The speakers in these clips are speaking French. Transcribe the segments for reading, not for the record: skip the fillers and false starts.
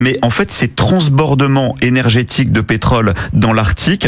Mais en fait, ces transbordements énergétiques de pétrole dans l'Arctique,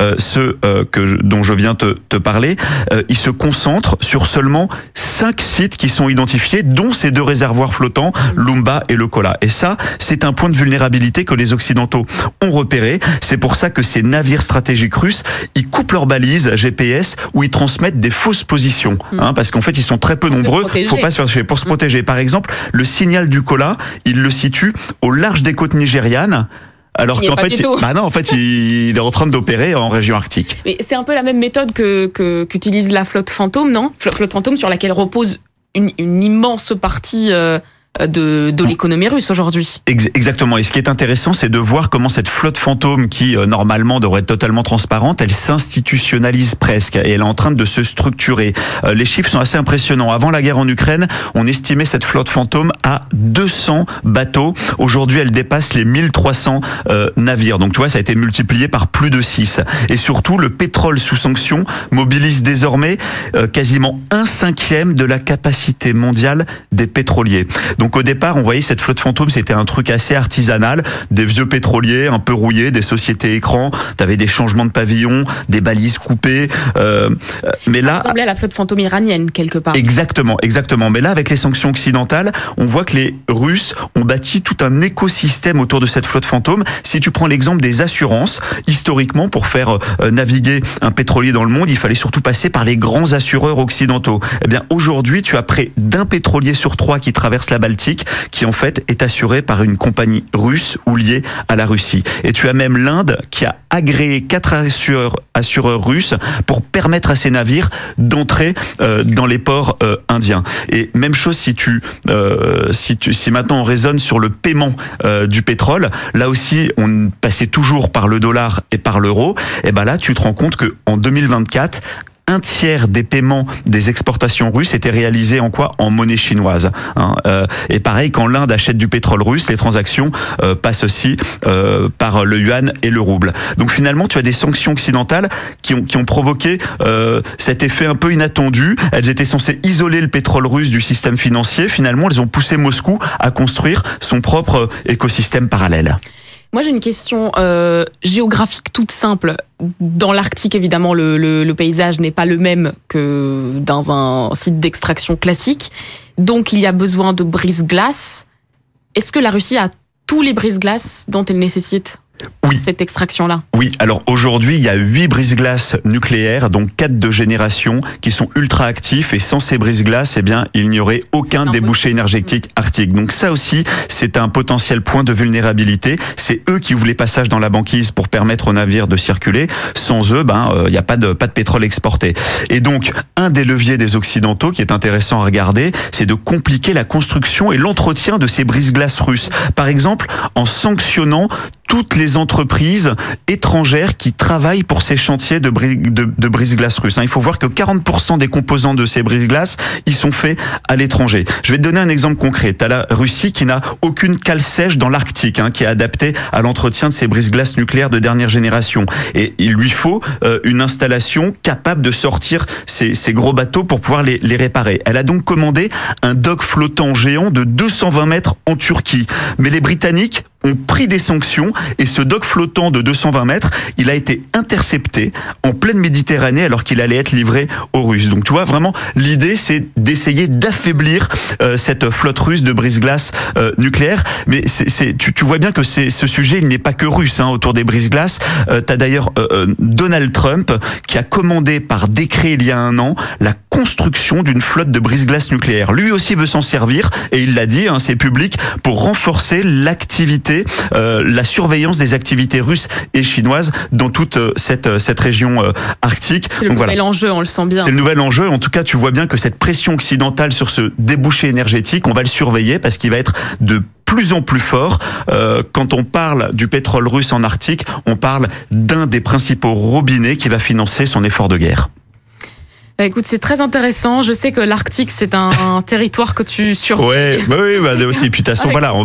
dont je viens te parler, ils se concentrent sur seulement 5 sites qui sont identifiés, dont ces 2 réservoirs flottants, Lumba et le Kola. Et ça, c'est un point de vulnérabilité que les Occidentaux ont repéré. C'est pour ça que ces navires stratégiques russes, ils coupent leurs balises GPS ou ils transmettent des fausses positions, parce qu'en fait, ils sont très peu nombreux. Faut pas se faire chier. Pour se protéger. Par exemple, le signal du Kola, il le situe au large des côtes nigérianes. Alors qu'en fait, il est en train d'opérer en région arctique. Mais c'est un peu la même méthode qu'utilise la flotte fantôme, non ? Flotte fantôme sur laquelle repose une immense partie de l'économie russe aujourd'hui. Exactement. Et ce qui est intéressant, c'est de voir comment cette flotte fantôme, qui normalement devrait être totalement transparente, elle s'institutionnalise presque et elle est en train de se structurer. Les chiffres sont assez impressionnants. Avant la guerre en Ukraine, on estimait cette flotte fantôme à 200 bateaux. Aujourd'hui, elle dépasse les 1300 navires. Donc tu vois, ça a été multiplié par plus de 6. Et surtout, le pétrole sous sanction mobilise désormais quasiment 1/5 de la capacité mondiale des pétroliers. Donc au départ, on voyait cette flotte fantôme, c'était un truc assez artisanal, des vieux pétroliers un peu rouillés, des sociétés écrans, t'avais des changements de pavillon, des balises coupées, mais là... Ça ressemblait à la flotte fantôme iranienne, quelque part. Exactement. Mais là, avec les sanctions occidentales, on voit que les Russes ont bâti tout un écosystème autour de cette flotte fantôme. Si tu prends l'exemple des assurances, historiquement, pour faire naviguer un pétrolier dans le monde, il fallait surtout passer par les grands assureurs occidentaux. Eh bien, aujourd'hui, tu as près d'1 pétrolier sur 3 qui traverse la Baltique, qui en fait est assuré par une compagnie russe ou liée à la Russie. Et tu as même l'Inde qui a agréé 4 assureurs russes pour permettre à ces navires d'entrer dans les ports indiens. Et même chose si maintenant on raisonne sur le paiement du pétrole, là aussi on passait toujours par le dollar et par l'euro. Et ben là tu te rends compte que en 2024 1/3 des paiements des exportations russes étaient réalisés en quoi ? En monnaie chinoise. Et pareil, quand l'Inde achète du pétrole russe, les transactions passent aussi par le yuan et le rouble. Donc finalement, tu as des sanctions occidentales qui ont provoqué cet effet un peu inattendu. Elles étaient censées isoler le pétrole russe du système financier. Finalement, elles ont poussé Moscou à construire son propre écosystème parallèle. Moi, j'ai une question géographique toute simple. Dans l'Arctique, évidemment, le paysage n'est pas le même que dans un site d'extraction classique. Donc, il y a besoin de brise-glace. Est-ce que la Russie a tous les brise-glaces dont elle nécessite ? Oui. Cette extraction-là. Oui, alors aujourd'hui, il y a 8 brise-glaces nucléaires, donc 4 de génération, qui sont ultra actifs, et sans ces brise-glaces, eh bien, il n'y aurait aucun débouché énergétique arctique. Donc ça aussi, c'est un potentiel point de vulnérabilité. C'est eux qui ouvrent les passages dans la banquise pour permettre aux navires de circuler. Sans eux, il n'y a pas de pétrole exporté. Et donc, un des leviers des Occidentaux qui est intéressant à regarder, c'est de compliquer la construction et l'entretien de ces brise-glaces russes. Par exemple, en sanctionnant toutes les entreprises étrangères qui travaillent pour ces chantiers de brise-glace russes. Il faut voir que 40% des composants de ces brise-glaces, ils sont faits à l'étranger. Je vais te donner un exemple concret. Tu as la Russie qui n'a aucune cale sèche dans l'Arctique, qui est adaptée à l'entretien de ces brise-glaces nucléaires de dernière génération. Et il lui faut une installation capable de sortir ces gros bateaux pour pouvoir les réparer. Elle a donc commandé un dock flottant géant de 220 mètres en Turquie. Mais les Britanniques ont pris des sanctions et ce dock flottant de 220 mètres, il a été intercepté en pleine Méditerranée alors qu'il allait être livré aux Russes. Donc tu vois, vraiment, l'idée c'est d'essayer d'affaiblir cette flotte russe de brise-glace nucléaire. Mais tu vois bien que ce sujet, il n'est pas que russe autour des brise-glaces. T'as d'ailleurs Donald Trump qui a commandé par décret il y a 1 an la construction d'une flotte de brise-glace nucléaire. Lui aussi veut s'en servir et il l'a dit, c'est public, pour renforcer l'activité, la surveillance des activités russes et chinoises dans toute cette région arctique. C'est le nouvel enjeu, on le sent bien. C'est le nouvel enjeu. En tout cas, tu vois bien que cette pression occidentale sur ce débouché énergétique, on va le surveiller parce qu'il va être de plus en plus fort. Quand on parle du pétrole russe en Arctique, on parle d'un des principaux robinets qui va financer son effort de guerre. Écoute, c'est très intéressant. Je sais que l'Arctique, c'est un territoire que tu surveilles. Oui, aussi. Puis de toute façon, voilà, on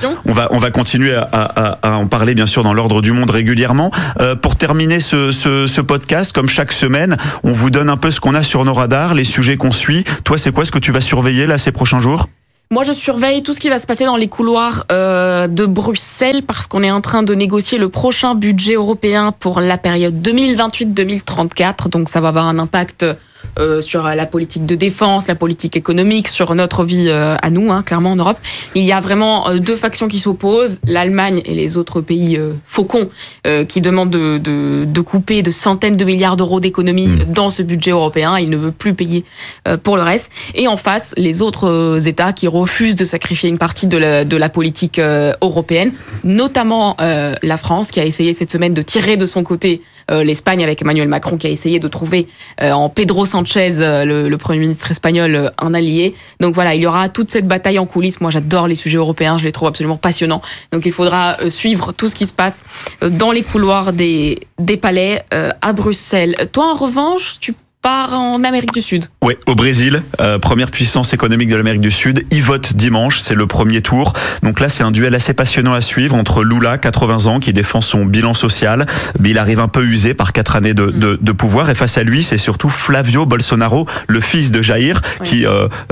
va continuer à en parler, bien sûr, dans l'ordre du monde régulièrement. Pour terminer ce podcast, comme chaque semaine, on vous donne un peu ce qu'on a sur nos radars, les sujets qu'on suit. Toi, c'est quoi ce que tu vas surveiller là ces prochains jours ? Moi, je surveille tout ce qui va se passer dans les couloirs de Bruxelles parce qu'on est en train de négocier le prochain budget européen pour la période 2028-2034. Donc, ça va avoir un impact sur la politique de défense, la politique économique, sur notre vie à nous, clairement en Europe. Il y a vraiment deux factions qui s'opposent, l'Allemagne et les autres pays faucons qui demandent de couper de centaines de milliards d'euros d'économies dans ce budget européen. Ils ne veulent plus payer pour le reste. Et en face, les autres États qui refusent de sacrifier une partie de la politique européenne, notamment la France qui a essayé cette semaine de tirer de son côté l'Espagne avec Emmanuel Macron qui a essayé de trouver en Pedro Sanchez, le Premier ministre espagnol, un allié. Donc voilà, il y aura toute cette bataille en coulisses. Moi, j'adore les sujets européens, je les trouve absolument passionnants. Donc il faudra suivre tout ce qui se passe dans les couloirs des palais à Bruxelles. Toi, en revanche, tu pars en Amérique du Sud. Oui, au Brésil, première puissance économique de l'Amérique du Sud. Ils votent dimanche, c'est le premier tour. Donc là, c'est un duel assez passionnant à suivre entre Lula, 80 ans, qui défend son bilan social. Mais il arrive un peu usé par 4 années de pouvoir. Et face à lui, c'est surtout Flavio Bolsonaro, le fils de Jair, qui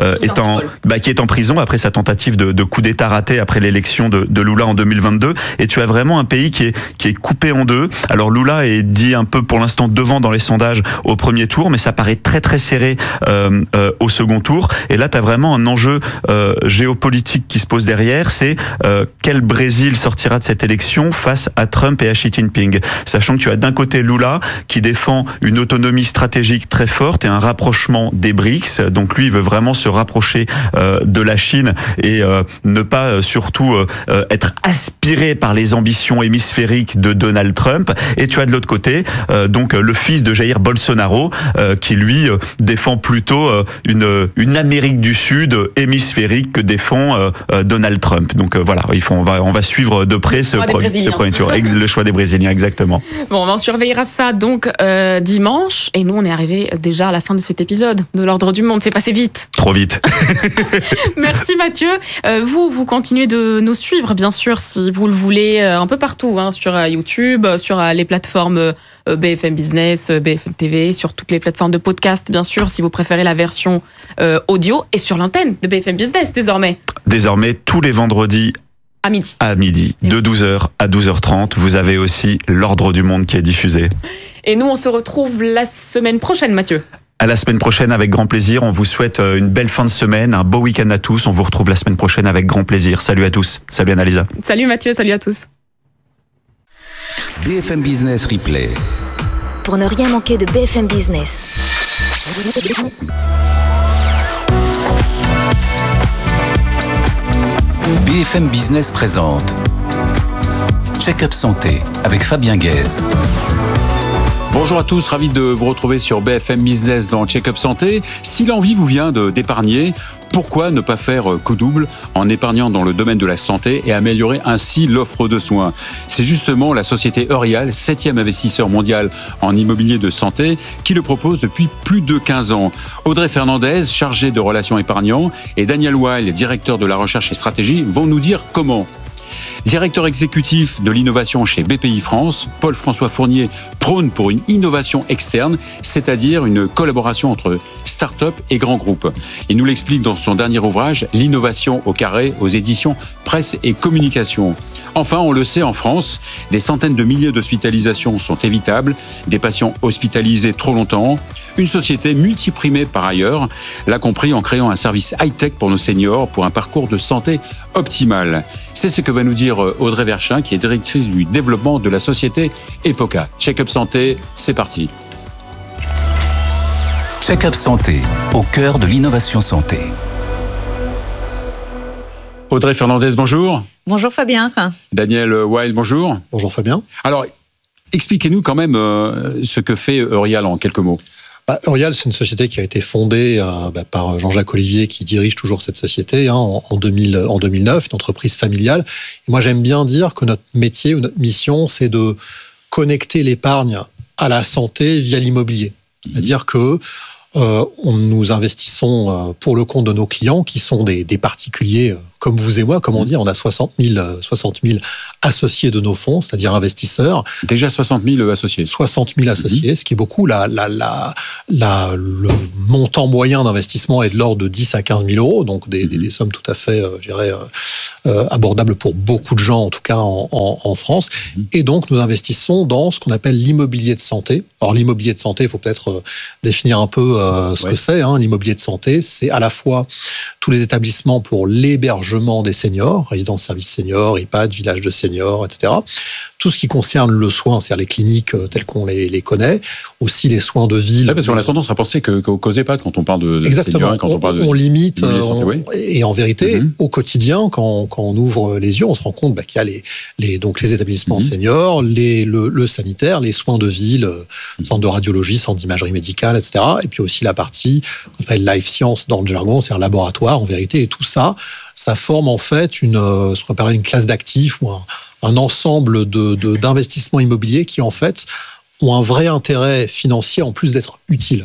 est en prison après sa tentative de coup d'État raté après l'élection de Lula en 2022. Et tu as vraiment un pays qui est coupé en deux. Alors Lula est dit un peu pour l'instant devant dans les sondages au premier tour, mais ça paraît très très serré au second tour. Et là, tu as vraiment un enjeu géopolitique qui se pose derrière, c'est quel Brésil sortira de cette élection face à Trump et à Xi Jinping. Sachant que tu as d'un côté Lula qui défend une autonomie stratégique très forte et un rapprochement des BRICS. Donc lui, il veut vraiment se rapprocher de la Chine et ne pas surtout être aspiré par les ambitions hémisphériques de Donald Trump. Et tu as de l'autre côté donc le fils de Jair Bolsonaro qui lui défend plutôt une Amérique du Sud hémisphérique que défend Donald Trump. Donc voilà, on va suivre de près ce premier tour. Le choix des Brésiliens, exactement. Bon, on surveillera ça donc dimanche. Et nous, on est arrivé déjà à la fin de cet épisode de l'Ordre du Monde. C'est passé vite. Trop vite. Merci Mathieu. Vous continuez de nous suivre, bien sûr, si vous le voulez, un peu partout, sur YouTube, sur les plateformes BFM Business, BFM TV, sur toutes les plateformes de podcast, bien sûr, si vous préférez la version audio, et sur l'antenne de BFM Business, désormais. Désormais, tous les vendredis à midi, de 12h à 12h30, vous avez aussi l'Ordre du Monde qui est diffusé. Et nous, on se retrouve la semaine prochaine, Mathieu. À la semaine prochaine, avec grand plaisir. On vous souhaite une belle fin de semaine, un beau week-end à tous. On vous retrouve la semaine prochaine avec grand plaisir. Salut à tous. Salut Annalisa. Salut Mathieu, salut à tous. BFM Business Replay. Pour ne rien manquer de BFM Business. BFM Business présente Check-up Santé avec Fabien Guèze. Bonjour à tous, ravi de vous retrouver sur BFM Business dans Check-up Santé. Si l'envie vous vient d'épargner, pourquoi ne pas faire qu'au double en épargnant dans le domaine de la santé et améliorer ainsi l'offre de soins? C'est justement la société Eurial, 7e investisseur mondial en immobilier de santé, qui le propose depuis plus de 15 ans. Audrey Fernandez, chargée de relations épargnants, et Daniel Weil, directeur de la recherche et stratégie, vont nous dire comment. Directeur exécutif de l'innovation chez BPI France, Paul-François Fournier prône pour une innovation externe, c'est-à-dire une collaboration entre start-up et grands groupes. Il nous l'explique dans son dernier ouvrage, L'innovation au carré, aux éditions Presse et Communication. Enfin, on le sait, en France, des centaines de milliers d'hospitalisations sont évitables, des patients hospitalisés trop longtemps, une société multiprimée par ailleurs, l'a compris en créant un service high-tech pour nos seniors pour un parcours de santé optimal. C'est ce que va nous dire Audrey Verschin, qui est directrice du développement de la société Epoca. Check-up Santé, c'est parti. Check-up Santé, au cœur de l'innovation santé. Audrey Fernandez, bonjour. Bonjour Fabien. Daniel Weil, bonjour. Bonjour Fabien. Alors, expliquez-nous quand même ce que fait Eurial en quelques mots. Eurial, c'est une société qui a été fondée par Jean-Jacques Olivier, qui dirige toujours cette société en 2009, une entreprise familiale. Et moi, j'aime bien dire que notre métier ou notre mission, c'est de connecter l'épargne à la santé via l'immobilier. C'est-à-dire que Nous investissons pour le compte de nos clients qui sont des particuliers comme vous et moi, comme on dit. On a 60 000 associés de nos fonds, c'est-à-dire investisseurs. Déjà 60 000 associés. 60 000 associés, ce qui est beaucoup. Le montant moyen d'investissement est de l'ordre de 10 à 15 000 euros, donc des sommes tout à fait, abordables pour beaucoup de gens, en tout cas en France. Et donc, nous investissons dans ce qu'on appelle l'immobilier de santé. Alors, l'immobilier de santé, il faut peut-être définir un peu ce que c'est. L'immobilier de santé, c'est à la fois tous les établissements pour l'hébergement des seniors, résidences services seniors, EHPAD, villages de seniors, etc. Tout ce qui concerne le soin, c'est-à-dire les cliniques telles qu'on les connaît, aussi les soins de ville. Parce qu'on a tendance à penser qu'aux EHPAD, quand on parle de exactement, seniors, quand on parle de... On limite, santé, et en vérité, au quotidien, quand on ouvre les yeux, on se rend compte qu'il y a donc les établissements seniors, le sanitaire, les soins de ville, centre de radiologie, centre d'imagerie médicale, etc. Et puis aussi la partie qu'on appelle life science dans le jargon, c'est un laboratoire en vérité. Et tout ça, ça forme en fait ce qu'on appelle une classe d'actifs ou un ensemble d'investissements immobiliers qui en fait ont un vrai intérêt financier en plus d'être utiles.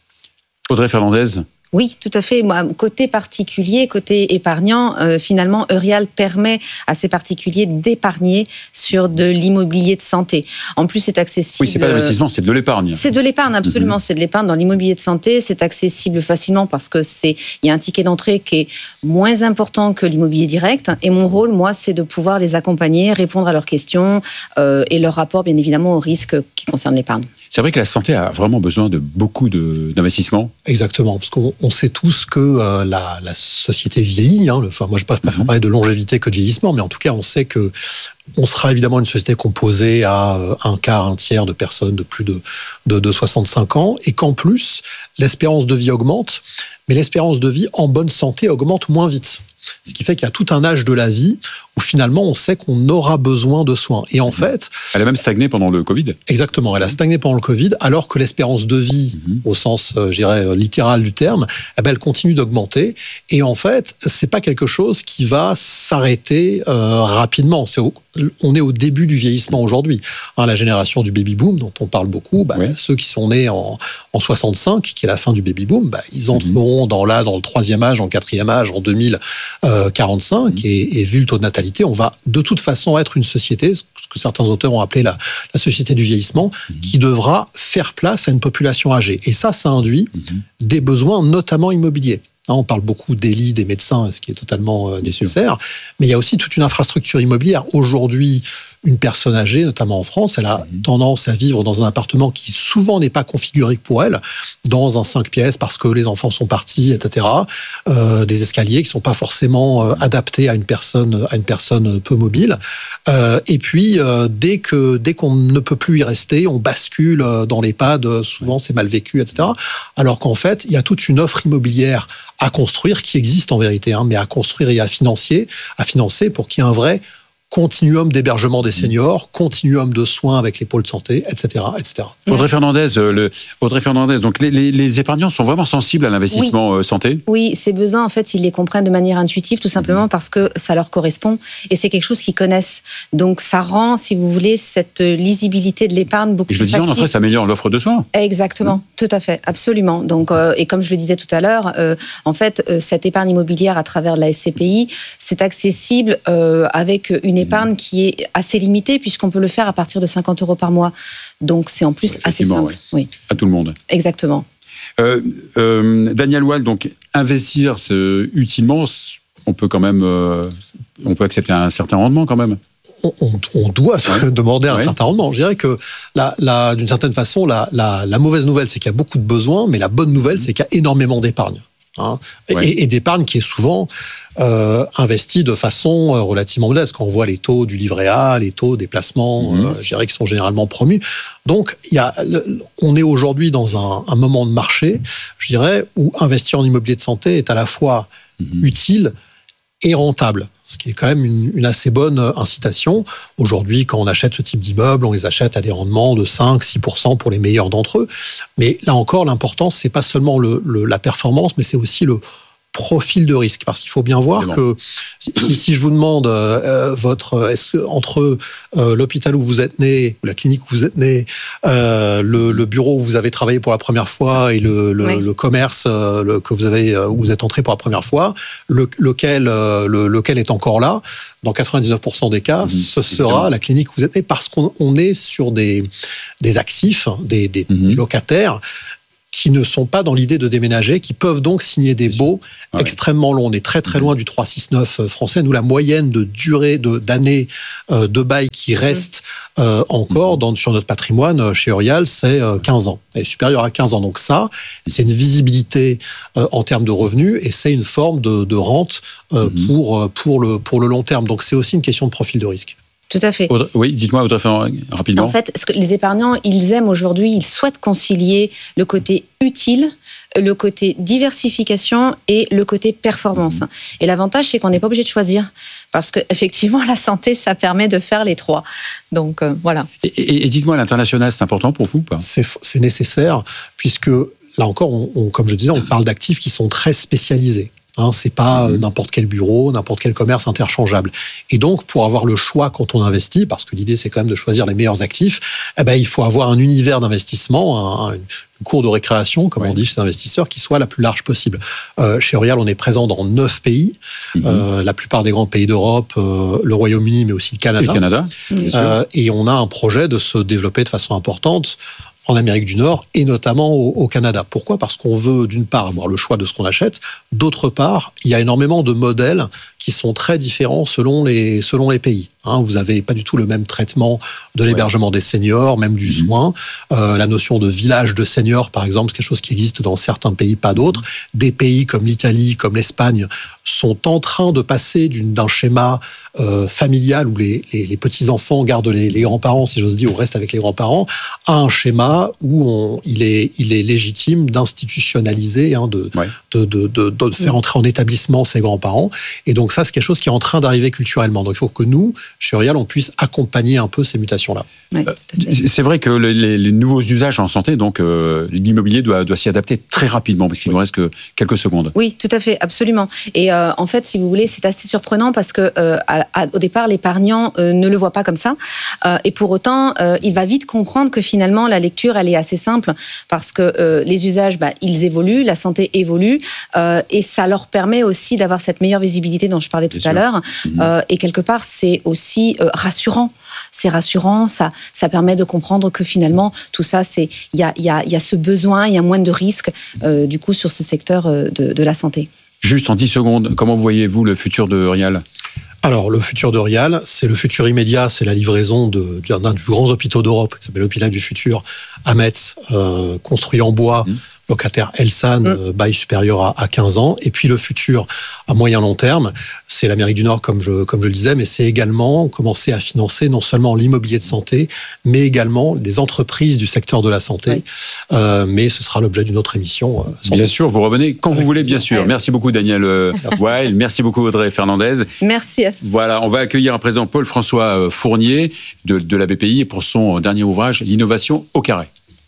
Audrey Fernandez. Oui, tout à fait. Moi, côté particulier, côté épargnant, finalement, Eurial permet à ces particuliers d'épargner sur de l'immobilier de santé. En plus, c'est accessible. Oui, c'est pas d'investissement, c'est de l'épargne. C'est de l'épargne, absolument. C'est de l'épargne dans l'immobilier de santé. C'est accessible facilement parce que il y a un ticket d'entrée qui est moins important que l'immobilier direct. Et mon rôle, moi, c'est de pouvoir les accompagner, répondre à leurs questions et leur rapport, bien évidemment, aux risques qui concernent l'épargne. C'est vrai que la santé a vraiment besoin de beaucoup d'investissements. Exactement, parce qu'on sait tous que la société vieillit. Moi, je ne préfère parler de longévité que de vieillissement, mais en tout cas, on sait que on sera évidemment une société composée à un quart, un tiers de personnes de plus de 65 ans, et qu'en plus, l'espérance de vie augmente, mais l'espérance de vie en bonne santé augmente moins vite. Ce qui fait qu'il y a tout un âge de la vie où finalement on sait qu'on aura besoin de soins. Et en fait... Elle a même stagné pendant le Covid. Exactement, elle a stagné pendant le Covid, alors que l'espérance de vie, au sens, littéral du terme, elle continue d'augmenter. Et en fait, c'est pas quelque chose qui va s'arrêter rapidement. On est au début du vieillissement aujourd'hui. La génération du baby-boom, dont on parle beaucoup, ceux qui sont nés en 65, qui est la fin du baby-boom, ils entreront dans le troisième âge, en quatrième âge, en 2045, et vu le taux de natalité, on va de toute façon être une société, ce que certains auteurs ont appelé la société du vieillissement, qui devra faire place à une population âgée. Et ça induit des besoins, notamment immobiliers. On parle beaucoup des lits, des médecins, ce qui est totalement nécessaire, mais il y a aussi toute une infrastructure immobilière. Aujourd'hui, une personne âgée, notamment en France, elle a tendance à vivre dans un appartement qui souvent n'est pas configuré pour elle, dans un 5 pièces parce que les enfants sont partis, etc. Des escaliers qui ne sont pas forcément adaptés à une personne peu mobile. Et puis, dès qu'on ne peut plus y rester, on bascule dans l'EHPAD, souvent c'est mal vécu, etc. Alors qu'en fait, il y a toute une offre immobilière à construire, qui existe en vérité, mais à construire et à financer pour qu'il y ait un vrai continuum d'hébergement des seniors, continuum de soins avec les pôles de santé, etc., etc. Audrey Fernandez, donc les épargnants sont vraiment sensibles à l'investissement santé ? Oui, ces besoins, en fait, ils les comprennent de manière intuitive, tout simplement parce que ça leur correspond et c'est quelque chose qu'ils connaissent. Donc, ça rend, si vous voulez, cette lisibilité de l'épargne beaucoup plus facile. Je le disais, en entrée, ça améliore l'offre de soins. Exactement, tout à fait, absolument. Donc, et comme je le disais tout à l'heure, en fait, cette épargne immobilière à travers la SCPI, c'est accessible avec une épargne qui est assez limitée puisqu'on peut le faire à partir de 50 € par mois. Donc, c'est en plus assez simple. Oui. À tout le monde. Exactement. Daniel Wall, donc investir utilement, on peut quand même, on peut accepter un certain rendement quand même. On doit demander un certain rendement. Je dirais que d'une certaine façon, la mauvaise nouvelle, c'est qu'il y a beaucoup de besoins, mais la bonne nouvelle, c'est qu'il y a énormément d'épargne. Et d'épargne qui est souvent investie de façon relativement modeste. Quand on voit les taux du livret A, les taux des placements, je dirais qui sont généralement promus. Donc, on est aujourd'hui dans un moment de marché, je dirais, où investir en immobilier de santé est à la fois utile et rentable, ce qui est quand même une assez bonne incitation. Aujourd'hui, quand on achète ce type d'immeuble, on les achète à des rendements de 5-6% pour les meilleurs d'entre eux. Mais là encore, l'important, c'est pas seulement la performance, mais c'est aussi profil de risque. Parce qu'il faut bien voir que si je vous demande entre l'hôpital où vous êtes né, ou la clinique où vous êtes né, le bureau où vous avez travaillé pour la première fois et le commerce que vous avez, où vous êtes entré pour la première fois, lequel est encore là, dans 99% des cas, ce sera la clinique où vous êtes né, parce qu'on est sur des actifs, des locataires qui ne sont pas dans l'idée de déménager, qui peuvent donc signer des baux extrêmement longs. On est très très loin du 369 français. Nous, la moyenne de durée d'années de bail qui reste encore sur notre patrimoine chez Eurial, c'est 15 ans. Elle est supérieure à 15 ans. Donc ça, c'est une visibilité en termes de revenus et c'est une forme de rente pour le long terme. Donc c'est aussi une question de profil de risque. Tout à fait. Oui, dites-moi votre référent rapidement. En fait, ce que les épargnants, ils aiment aujourd'hui, ils souhaitent concilier le côté utile, le côté diversification et le côté performance. Et l'avantage, c'est qu'on n'est pas obligé de choisir. Parce qu'effectivement, la santé, ça permet de faire les trois. Donc, voilà. Et dites-moi, l'international, c'est important pour vous ou pas ? C'est nécessaire, puisque, là encore, comme je disais, on parle d'actifs qui sont très spécialisés. C'est pas n'importe quel bureau, n'importe quel commerce interchangeable. Et donc, pour avoir le choix quand on investit, parce que l'idée, c'est quand même de choisir les meilleurs actifs, il faut avoir un univers d'investissement, une cour de récréation, comme on dit chez les investisseurs, qui soit la plus large possible. Chez Eurial, on est présent dans 9 pays, la plupart des grands pays d'Europe, le Royaume-Uni, mais aussi le Canada. Et le Canada. Et on a un projet de se développer de façon importante en Amérique du Nord et notamment au Canada. Pourquoi ? Parce qu'on veut d'une part avoir le choix de ce qu'on achète, d'autre part, il y a énormément de modèles qui sont très différents selon les pays. Vous n'avez pas du tout le même traitement de l'hébergement des seniors, même du soin. La notion de village de seniors, par exemple, c'est quelque chose qui existe dans certains pays, pas d'autres. Des pays comme l'Italie, comme l'Espagne, sont en train de passer d'un schéma familial où les petits-enfants gardent les grands-parents, si j'ose dire, ou restent avec les grands-parents, à un schéma où il est légitime d'institutionnaliser, de faire entrer en établissement ses grands-parents. Et donc ça, c'est quelque chose qui est en train d'arriver culturellement. Donc il faut que nous, chez Eurial, on puisse accompagner un peu ces mutations-là. C'est vrai que les nouveaux usages en santé, donc l'immobilier doit s'y adapter très rapidement, parce qu'il ne nous reste que quelques secondes. Oui, tout à fait, absolument. Et en fait, si vous voulez, c'est assez surprenant parce que au départ, l'épargnant ne le voit pas comme ça. Et pour autant, il va vite comprendre que finalement, la lecture, elle est assez simple parce que les usages, ils évoluent, la santé évolue, et ça leur permet aussi d'avoir cette meilleure visibilité dont je parlais tout à l'heure. Et quelque part, c'est aussi rassurant. C'est rassurant, ça permet de comprendre que finalement, tout ça, il y a ce besoin, il y a moins de risques, du coup, sur ce secteur de la santé. Juste en 10 secondes, comment voyez-vous le futur de Eurial ? Alors, le futur d'Eurial, c'est le futur immédiat, c'est la livraison d'un des plus grands hôpitaux d'Europe, qui s'appelle l'hôpital du futur, à Metz, construit en bois, locataire Elsan, bail supérieur à 15 ans. Et puis le futur à moyen long terme, c'est l'Amérique du Nord, comme je le disais, mais c'est également commencer à financer non seulement l'immobilier de santé, mais également des entreprises du secteur de la santé. Mais ce sera l'objet d'une autre émission. Bien sûr, vous revenez quand vous voulez, bien sûr. Merci beaucoup, Daniel Weil. Merci beaucoup, Audrey Fernandez. Merci. Voilà, on va accueillir à présent Paul-François Fournier de la BPI pour son dernier ouvrage, L'innovation au carré.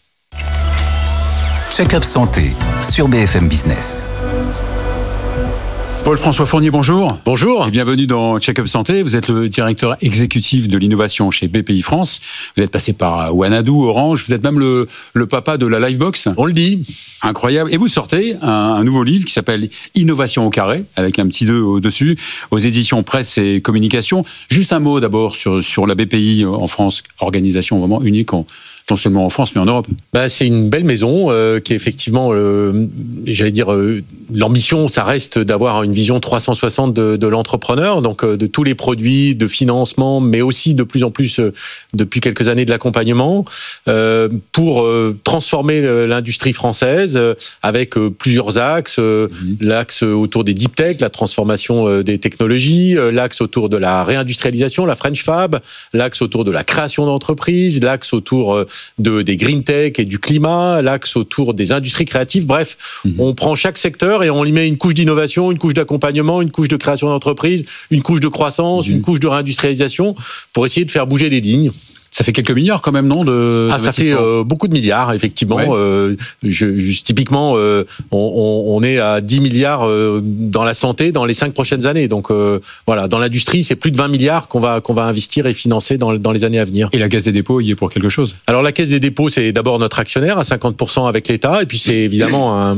Check-up santé sur BFM Business. Paul-François Fournier, bonjour. Bonjour. Et bienvenue dans Check-up Santé. Vous êtes le directeur exécutif de l'innovation chez BPI France. Vous êtes passé par Wanadoo, Orange. Vous êtes même le papa de la Livebox. On le dit. Incroyable. Et vous sortez un nouveau livre qui s'appelle Innovation au carré, avec un petit 2 au-dessus, aux éditions Presse et Communication. Juste un mot d'abord sur la BPI en France, organisation vraiment unique non seulement en France, mais en Europe. C'est une belle maison qui est effectivement, l'ambition, ça reste d'avoir une vision 360 de l'entrepreneur, donc de tous les produits, de financement, mais aussi de plus en plus, depuis quelques années, de l'accompagnement, pour transformer l'industrie française avec plusieurs axes. L'axe autour des deep tech, la transformation des technologies, l'axe autour de la réindustrialisation, la French Fab, l'axe autour de la création d'entreprises, l'axe autour des green tech et du climat, l'axe autour des industries créatives. Bref, on prend chaque secteur et on y met une couche d'innovation, une couche d'accompagnement, une couche de création d'entreprise, une couche de croissance, une couche de réindustrialisation pour essayer de faire bouger les lignes. Ça fait quelques milliards quand même, non ça fait beaucoup de milliards, effectivement. Ouais. Typiquement, on est à 10 milliards dans la santé dans les 5 prochaines années. Donc voilà, dans l'industrie, c'est plus de 20 milliards qu'on va investir et financer dans les années à venir. Et la Caisse des dépôts y est pour quelque chose? Alors la Caisse des dépôts, c'est d'abord notre actionnaire à 50% avec l'État, et puis c'est évidemment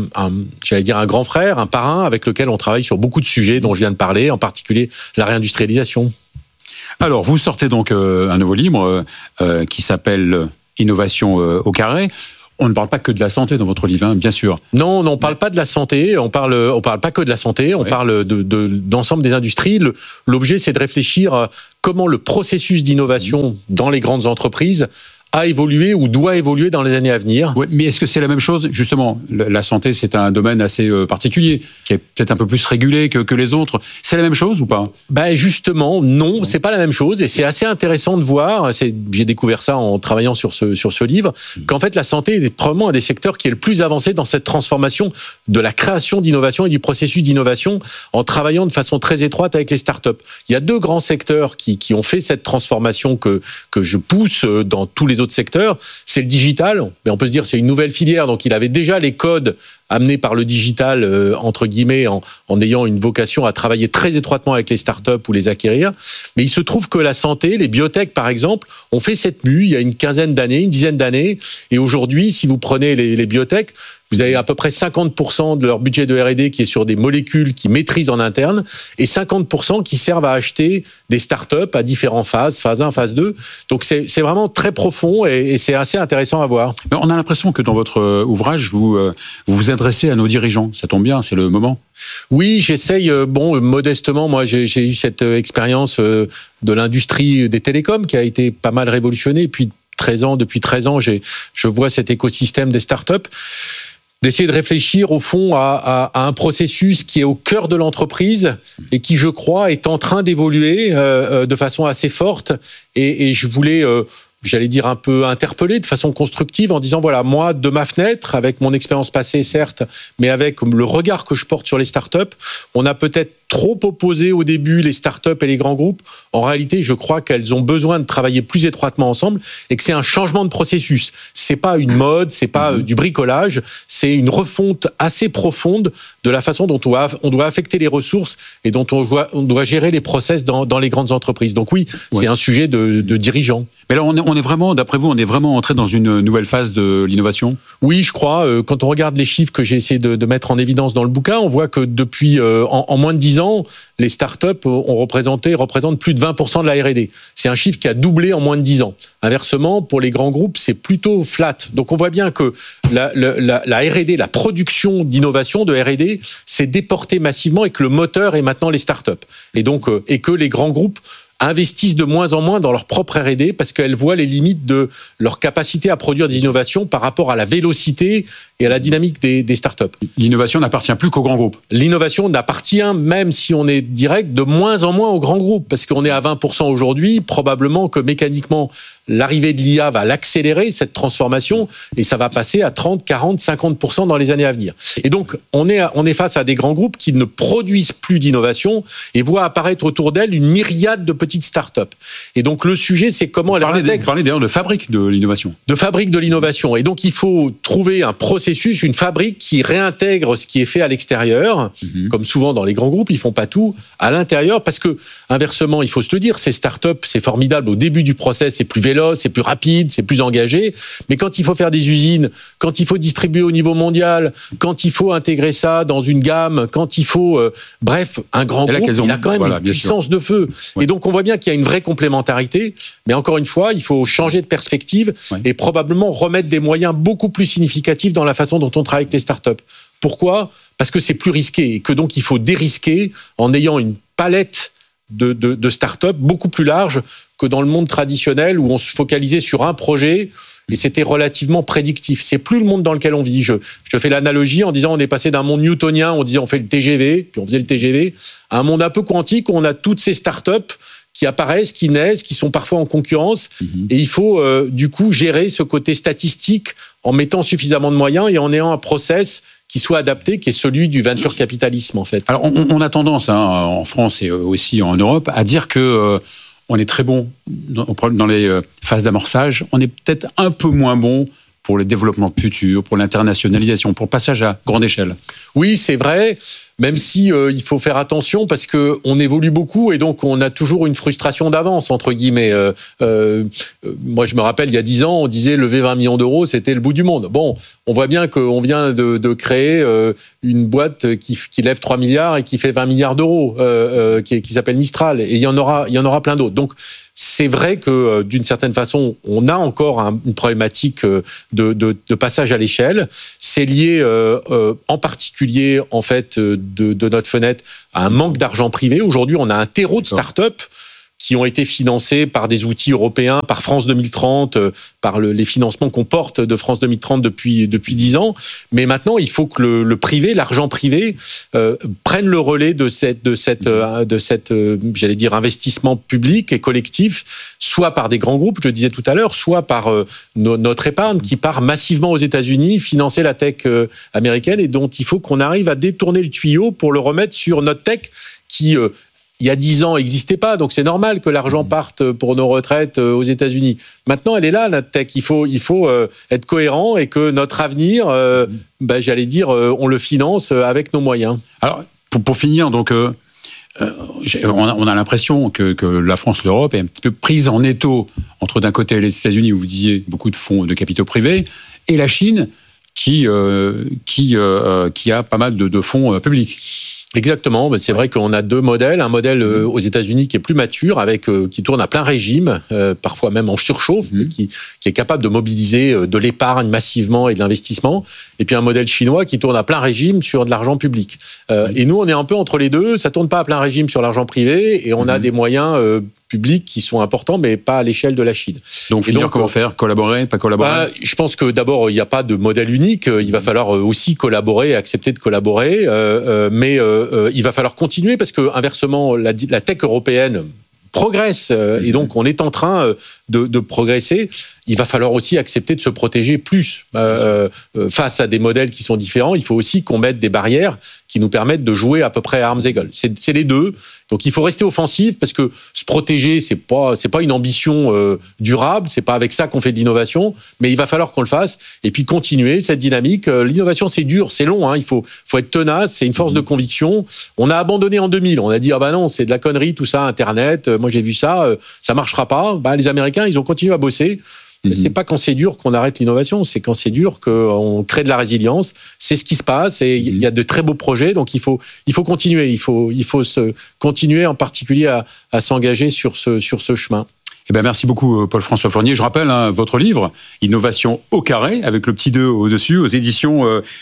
un grand frère, un parrain avec lequel on travaille sur beaucoup de sujets dont je viens de parler, en particulier la réindustrialisation. Alors, vous sortez donc un nouveau livre qui s'appelle Innovation au carré. On ne parle pas que de la santé dans votre livre, hein, bien sûr. Non, on parle pas de la santé. On parle pas que de la santé. On parle d'ensemble des industries. L'objet, c'est de réfléchir à comment le processus d'innovation dans les grandes entreprises a évolué ou doit évoluer dans les années à venir. Ouais, mais est-ce que c'est la même chose? Justement, la santé, c'est un domaine assez particulier, qui est peut-être un peu plus régulé que les autres. C'est la même chose ou pas? Justement, non, c'est pas la même chose, et c'est assez intéressant de voir, j'ai découvert ça en travaillant sur ce livre, qu'en fait la santé est probablement un des secteurs qui est le plus avancé dans cette transformation de la création d'innovation et du processus d'innovation, en travaillant de façon très étroite avec les startups. Il y a 2 grands secteurs qui ont fait cette transformation que je pousse dans tous les autres secteurs. C'est le digital, mais on peut se dire c'est une nouvelle filière, donc il avait déjà les codes amenés par le digital, entre guillemets, en ayant une vocation à travailler très étroitement avec les startups ou les acquérir. Mais il se trouve que la santé, les biotech par exemple, ont fait cette mue il y a une dizaine d'années, et aujourd'hui, si vous prenez les biotech, vous avez à peu près 50% de leur budget de R&D qui est sur des molécules qu'ils maîtrisent en interne, et 50% qui servent à acheter des startups à différentes phases, phase 1, phase 2. Donc c'est vraiment très profond, et c'est assez intéressant à voir. Mais on a l'impression que dans votre ouvrage, vous vous adressez à nos dirigeants. Ça tombe bien, c'est le moment. Oui, j'essaye, modestement, moi j'ai eu cette expérience de l'industrie des télécoms qui a été pas mal révolutionnée. Depuis 13 ans, je vois cet écosystème des startups. D'essayer de réfléchir au fond à un processus qui est au cœur de l'entreprise et qui, je crois, est en train d'évoluer de façon assez forte. Et je voulais, j'allais dire, un peu interpeller de façon constructive en disant, voilà, moi, de ma fenêtre, avec mon expérience passée, certes, mais avec le regard que je porte sur les startups, on a peut-être trop opposé au début les startups et les grands groupes. En réalité, je crois qu'elles ont besoin de travailler plus étroitement ensemble et que c'est un changement de processus. C'est pas une mode, c'est pas du bricolage, c'est une refonte assez profonde de la façon dont on doit affecter les ressources et dont on doit gérer les process dans les grandes entreprises. Donc oui, c'est un sujet de dirigeants. Mais là, on est vraiment, d'après vous, on est vraiment entré dans une nouvelle phase de l'innovation? Oui, je crois. Quand on regarde les chiffres que j'ai essayé de mettre en évidence dans le bouquin, on voit que depuis en moins de 10 ans, les startups représentent plus de 20% de la R&D. C'est un chiffre qui a doublé en moins de 10 ans. Inversement, pour les grands groupes, c'est plutôt flat. Donc on voit bien que la R&D, la production d'innovation de R&D, s'est déportée massivement et que le moteur est maintenant les startups. Et donc, et que les grands groupes investissent de moins en moins dans leur propre R&D parce qu'elles voient les limites de leur capacité à produire des innovations par rapport à la vélocité et à la dynamique des startups. L'innovation n'appartient plus qu'aux grands groupes. L'innovation n'appartient, même si on est direct, de moins en moins aux grands groupes, parce qu'on est à 20% aujourd'hui, probablement que mécaniquement, l'arrivée de l'IA va l'accélérer, cette transformation, et ça va passer à 30, 40, 50% dans les années à venir. Et donc, on est face à des grands groupes qui ne produisent plus d'innovation et voient apparaître autour d'elles une myriade de petites startups. Et donc, le sujet, c'est comment elles intègrent... Vous parlez d'ailleurs de fabrique de l'innovation. De fabrique de l'innovation. Et donc, il faut trouver un processus, une fabrique qui réintègre ce qui est fait à l'extérieur. Comme souvent dans les grands groupes, ils font pas tout à l'intérieur, parce que, inversement, il faut se le dire, ces startups, c'est formidable au début du process, c'est plus véloce, c'est plus rapide, c'est plus engagé. Mais quand il faut faire des usines, quand il faut distribuer au niveau mondial, quand il faut intégrer ça dans une gamme, quand il faut... bref, un grand groupe, il a quand même une puissance de feu. Ouais. Et donc, on voit bien qu'il y a une vraie complémentarité. Mais encore une fois, il faut changer de perspective et probablement remettre des moyens beaucoup plus significatifs dans la façon dont on travaille avec les startups. Pourquoi ? Parce que c'est plus risqué et que donc il faut dérisquer en ayant une palette de startups beaucoup plus large que dans le monde traditionnel où on se focalisait sur un projet et c'était relativement prédictif. C'est plus le monde dans lequel on vit. Je te fais l'analogie en disant on est passé d'un monde newtonien, on disait on fait le TGV, puis on faisait le TGV, à un monde un peu quantique où on a toutes ces startups qui apparaissent, qui naissent, qui sont parfois en concurrence. Et il faut du coup gérer ce côté statistique en mettant suffisamment de moyens et en ayant un process qui soit adapté, qui est celui du venture capitalisme en fait. Alors on a tendance en France et aussi en Europe à dire que on est très bon dans les phases d'amorçage, on est peut-être un peu moins bon pour le développement futur, pour l'internationalisation, pour le passage à grande échelle. Oui, c'est vrai, même si il faut faire attention parce que on évolue beaucoup et donc on a toujours une frustration d'avance, entre guillemets. Moi, je me rappelle, il y a 10 ans, on disait lever 20 millions d'euros, c'était le bout du monde. Bon, on voit bien qu'on vient de créer une boîte qui lève 3 milliards et qui fait 20 milliards d'euros, qui s'appelle Mistral. Et il y en aura plein d'autres. Donc, c'est vrai que d'une certaine façon, on a encore une problématique de passage à l'échelle. C'est lié en particulier en fait de notre fenêtre à un manque d'argent privé. Aujourd'hui, on a un terreau de start-up qui ont été financés par des outils européens, par France 2030, par les financements qu'on porte de France 2030 depuis 10 ans. Mais maintenant, il faut que le privé, l'argent privé, prenne le relais de cette j'allais dire, investissement public et collectif, soit par des grands groupes, je le disais tout à l'heure, soit par notre épargne qui part massivement aux États-Unis, financer la tech américaine et dont il faut qu'on arrive à détourner le tuyau pour le remettre sur notre tech qui il y a 10 ans, n'existait pas, donc c'est normal que l'argent parte pour nos retraites aux États-Unis. Maintenant, elle est là, la tech. Il faut être cohérent et que notre avenir, j'allais dire, on le finance avec nos moyens. Alors, pour finir, donc, on a l'impression que la France, l'Europe est un petit peu prise en étau entre d'un côté les États-Unis, où vous disiez beaucoup de fonds de capitaux privés, et la Chine, qui a pas mal de fonds publics. Exactement, c'est vrai qu'on a deux modèles. Un modèle aux États-Unis qui est plus mature, qui tourne à plein régime, parfois même en surchauffe, qui est capable de mobiliser de l'épargne massivement et de l'investissement. Et puis un modèle chinois qui tourne à plein régime sur de l'argent public. Et nous, on est un peu entre les deux. Ça tourne pas à plein régime sur l'argent privé et on a des moyens publics qui sont importants, mais pas à l'échelle de la Chine. Donc, comment faire ? Collaborer, pas collaborer ? Je pense que d'abord, il n'y a pas de modèle unique. Il va falloir aussi collaborer, accepter de collaborer. Mais il va falloir continuer parce que, inversement, la tech européenne progresse et donc on est en train de progresser. Il va falloir aussi accepter de se protéger plus face à des modèles qui sont différents. Il faut aussi qu'on mette des barrières qui nous permettent de jouer à peu près à armes égales. C'est les deux. Donc il faut rester offensif parce que se protéger, c'est pas une ambition durable. C'est pas avec ça qu'on fait de l'innovation, mais il va falloir qu'on le fasse et puis continuer cette dynamique. L'innovation, c'est dur, c'est long. Il faut être tenace. C'est une force de conviction. On a abandonné en 2000. On a dit non, c'est de la connerie tout ça, Internet. Moi j'ai vu ça, ça marchera pas. Les Américains, ils ont continué à bosser. C'est pas quand c'est dur qu'on arrête l'innovation, c'est quand c'est dur qu'on crée de la résilience. C'est ce qui se passe et il y a de très beaux projets, donc il faut continuer. Il faut continuer en particulier à s'engager sur ce chemin. Merci beaucoup, Paul-François Fournier. Je rappelle votre livre, Innovation au carré, avec le petit 2 au-dessus, aux éditions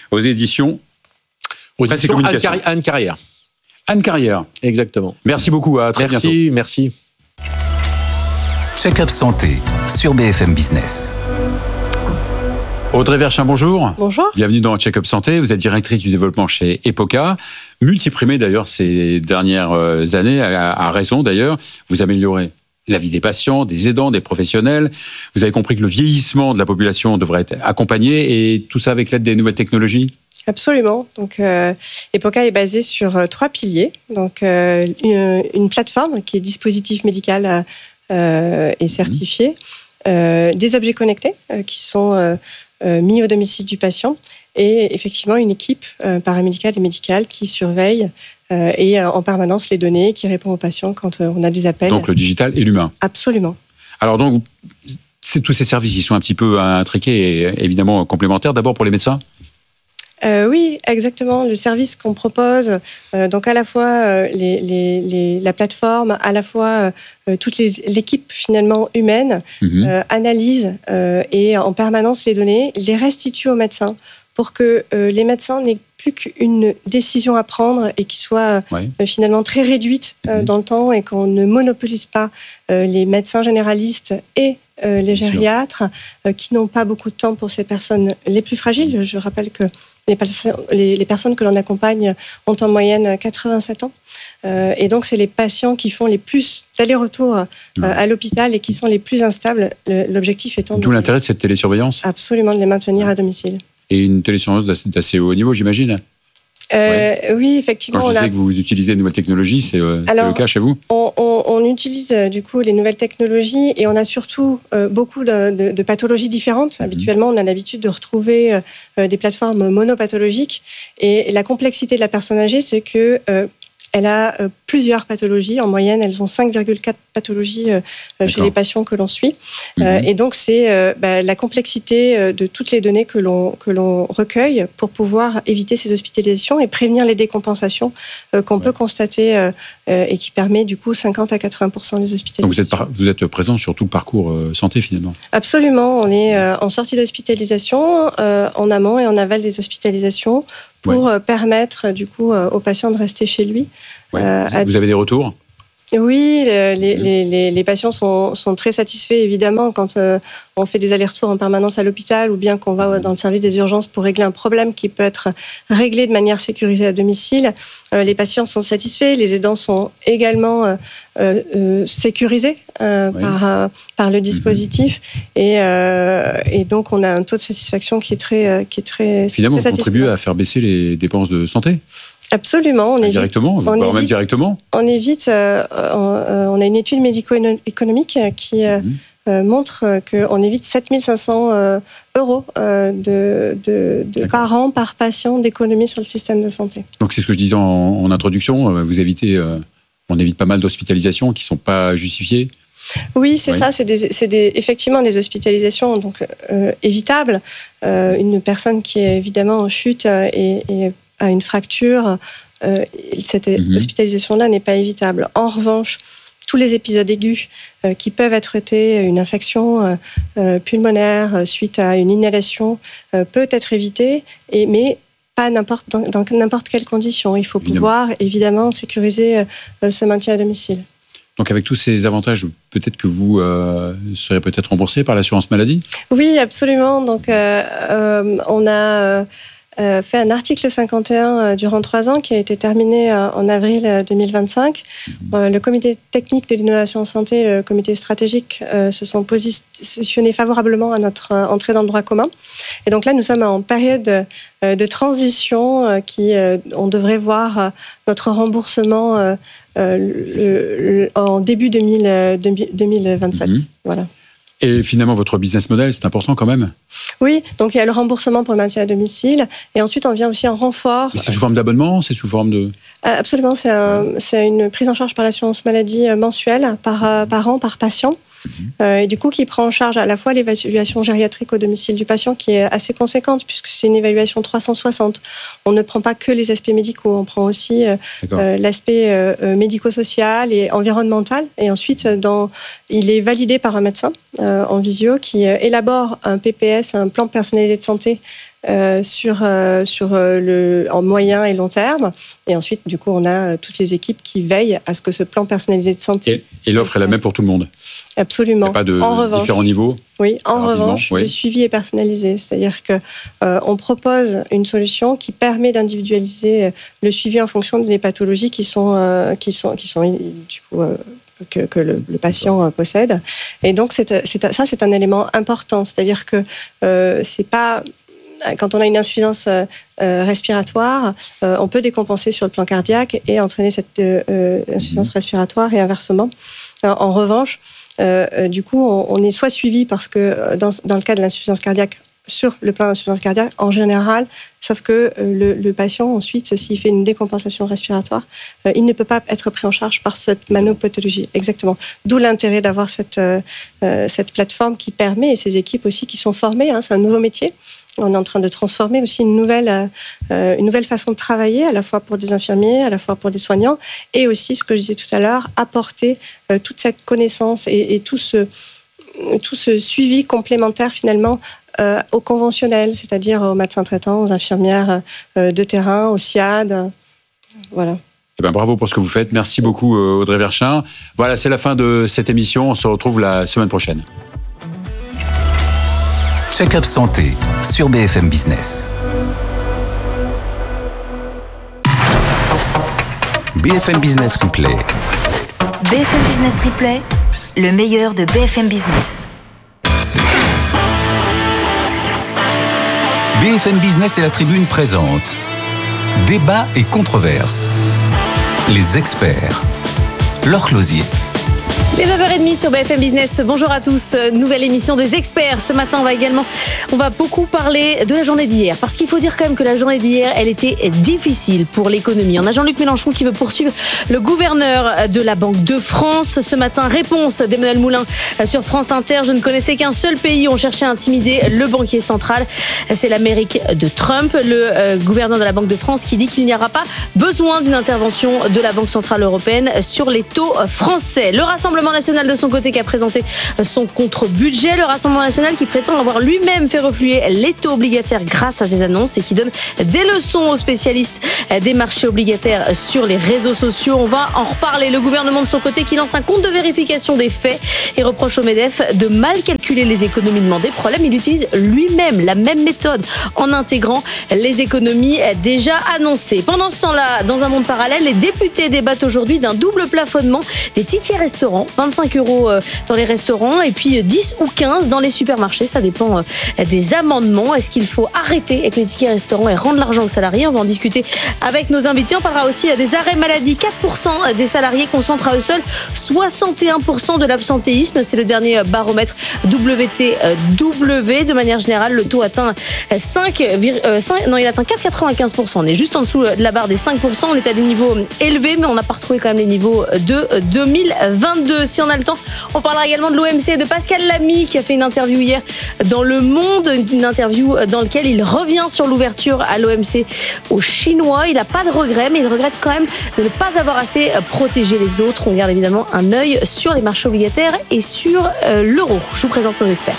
Anne Carrière. Anne Carrière. Exactement. Merci beaucoup, à très bientôt. Merci. Check-up santé sur BFM Business. Audrey Verschin, bonjour. Bonjour. Bienvenue dans Check-up Santé. Vous êtes directrice du développement chez Epoca. Multiprimée d'ailleurs ces dernières années, à raison d'ailleurs. Vous améliorez la vie des patients, des aidants, des professionnels. Vous avez compris que le vieillissement de la population devrait être accompagné et tout ça avec l'aide des nouvelles technologies ? Absolument. Donc, Epoca est basé sur 3 piliers. Donc, une plateforme qui est dispositif médical et certifié, des objets connectés qui sont mis au domicile du patient et effectivement une équipe paramédicale et médicale qui surveille et en permanence les données, qui répond aux patients quand on a des appels. Donc le digital et l'humain. Absolument. Alors donc, tous ces services, ils sont un petit peu intriqués et évidemment complémentaires. D'abord pour les médecins ? Oui, exactement. Le service qu'on propose, donc à la fois la plateforme, à la fois toute l'équipe finalement humaine, analyse et en permanence les données, les restitue aux médecins pour que les médecins n'aient plus qu'une décision à prendre et qui soit finalement très réduite dans le temps et qu'on ne monopolise pas les médecins généralistes et les gériatres qui n'ont pas beaucoup de temps pour ces personnes les plus fragiles. Je rappelle que les personnes que l'on accompagne ont en moyenne 87 ans. Et donc, c'est les patients qui font les plus allers-retours à l'hôpital et qui sont les plus instables. L'objectif étant d'où l'intérêt de cette télésurveillance ? Absolument, de les maintenir à domicile. Et une télésurveillance d'assez haut niveau, j'imagine ? Oui, effectivement. Quand je sais que vous utilisez de nouvelles technologies, c'est le cas chez vous? On utilise du coup les nouvelles technologies et on a surtout beaucoup de pathologies différentes. Habituellement, on a l'habitude de retrouver des plateformes monopathologiques. Et la complexité de la personne âgée, c'est que elle a plusieurs pathologies. En moyenne, elles ont 5,4 pathologies chez les patients que l'on suit. Et donc, c'est la complexité de toutes les données que l'on recueille pour pouvoir éviter ces hospitalisations et prévenir les décompensations qu'on peut constater et qui permet du coup 50 à 80% des hospitalisations. Donc vous êtes présent sur tout le parcours santé finalement? Absolument. On est en sortie d'hospitalisation, en amont et en aval des hospitalisations pour permettre du coup aux patients de rester chez lui. Vous avez des retours? Oui, les patients sont très satisfaits, évidemment, quand on fait des allers-retours en permanence à l'hôpital ou bien qu'on va dans le service des urgences pour régler un problème qui peut être réglé de manière sécurisée à domicile. Les patients sont satisfaits, les aidants sont également sécurisés par le dispositif et donc on a un taux de satisfaction qui est très Finalement, très vous contribuez à faire baisser les dépenses de santé? Absolument. Directement, voire même directement. On évite. On a une étude médico-économique qui montre qu'on évite 7 500 euros par an, par patient, d'économie sur le système de santé. Donc c'est ce que je disais en introduction. Vous évitez, on évite pas mal d'hospitalisations qui ne sont pas justifiées. Oui, c'est ça. C'est effectivement des hospitalisations donc évitables. Une personne qui est évidemment en chute et à une fracture, cette hospitalisation-là n'est pas évitable. En revanche, tous les épisodes aigus qui peuvent être traités, une infection pulmonaire suite à une inhalation, peut être évité, mais pas dans n'importe quelle condition. Il faut pouvoir, évidemment, sécuriser ce maintien à domicile. Donc avec tous ces avantages, peut-être que vous serez peut-être remboursé par l'assurance maladie? Oui, absolument. Donc on a fait un article 51 durant 3 ans qui a été terminé en avril 2025. Le comité technique de l'innovation en santé et le comité stratégique se sont positionnés favorablement à notre entrée dans le droit commun. Et donc là, nous sommes en période de transition on devrait voir notre remboursement en début 2027. Voilà. Et finalement, votre business model, c'est important quand même? Oui, donc il y a le remboursement pour le maintien à domicile. Et ensuite, on vient aussi en renfort. Mais c'est sous forme d'abonnement? C'est sous forme de... Absolument, c'est une prise en charge par l'assurance maladie mensuelle, par an, par patient. Et du coup, qui prend en charge à la fois l'évaluation gériatrique au domicile du patient, qui est assez conséquente, puisque c'est une évaluation 360. On ne prend pas que les aspects médicaux, on prend aussi l'aspect médico-social et environnemental. Et ensuite, il est validé par un médecin en visio qui élabore un PPS, un plan personnalisé de santé, en moyen et long terme. Et ensuite, du coup, on a toutes les équipes qui veillent à ce que ce plan personnalisé de santé... Et l'offre est la même pour tout le monde? Absolument. Il n'y a pas de différents niveaux? Oui, en revanche, le suivi est personnalisé. C'est-à-dire qu'on propose une solution qui permet d'individualiser le suivi en fonction des pathologies qui sont du coup... que le patient possède. Et donc, c'est un élément important. C'est-à-dire que c'est pas... Quand on a une insuffisance respiratoire, on peut décompenser sur le plan cardiaque et entraîner cette insuffisance respiratoire et inversement. En revanche, du coup, on est soit suivi parce que dans le cas de l'insuffisance cardiaque, sur le plan d'insuffisance cardiaque en général, sauf que le patient, ensuite, s'il fait une décompensation respiratoire, il ne peut pas être pris en charge par cette manopathologie. Exactement. D'où l'intérêt d'avoir cette plateforme qui permet, et ces équipes aussi qui sont formées, c'est un nouveau métier. On est en train de transformer aussi une nouvelle façon de travailler, à la fois pour des infirmiers, à la fois pour des soignants, et aussi, ce que je disais tout à l'heure, apporter toute cette connaissance et tout ce suivi complémentaire, finalement, aux conventionnels, c'est-à-dire aux médecins traitants, aux infirmières de terrain, aux SIAD. Voilà. Eh ben, bravo pour ce que vous faites. Merci beaucoup, Audrey Verschin. Voilà, c'est la fin de cette émission. On se retrouve la semaine prochaine. Check-up santé sur BFM Business. BFM Business Replay. BFM Business Replay, le meilleur de BFM Business. BFM Business et la Tribune présentent Débat et controverse. Les experts. Laure Closier. Les 9h30 sur BFM Business. Bonjour à tous. Nouvelle émission des experts. Ce matin, on va beaucoup parler de la journée d'hier. Parce qu'il faut dire quand même que la journée d'hier, elle était difficile pour l'économie. On a Jean-Luc Mélenchon qui veut poursuivre le gouverneur de la Banque de France. Ce matin, réponse d'Emmanuel Moulin sur France Inter. Je ne connaissais qu'un seul pays où on cherchait à intimider le banquier central. C'est l'Amérique de Trump. Le gouverneur de la Banque de France qui dit qu'il n'y aura pas besoin d'une intervention de la Banque Centrale Européenne sur les taux français. Le Rassemblement national de son côté qui a présenté son contre-budget. Le Rassemblement national qui prétend avoir lui-même fait refluer les taux obligataires grâce à ses annonces et qui donne des leçons aux spécialistes des marchés obligataires sur les réseaux sociaux. On va en reparler. Le gouvernement de son côté qui lance un compte de vérification des faits et reproche au MEDEF de mal calculer les économies demandées. Problème, il utilise lui-même la même méthode en intégrant les économies déjà annoncées. Pendant ce temps-là, dans un monde parallèle, les députés débattent aujourd'hui d'un double plafonnement des tickets restaurants. 25 € dans les restaurants et puis 10 ou 15 dans les supermarchés. Ça dépend des amendements. Est-ce qu'il faut arrêter avec les tickets restaurants et rendre l'argent aux salariés? On va en discuter avec nos invités. On parlera aussi des arrêts maladie. 4% des salariés concentrent à eux seuls 61% de l'absentéisme. C'est le dernier baromètre WTW. De manière générale, le taux atteint 4,95%. On est juste en dessous de la barre des 5%. On est à des niveaux élevés, mais on n'a pas retrouvé quand même les niveaux de 2022. Si on a le temps, on parlera également de l'OMC, de Pascal Lamy qui a fait une interview hier dans Le Monde, une interview dans laquelle il revient sur l'ouverture à l'OMC aux Chinois. Il n'a pas de regrets, mais il regrette quand même de ne pas avoir assez protégé les autres. On garde évidemment un œil sur les marchés obligataires et sur l'euro. Je vous présente nos experts.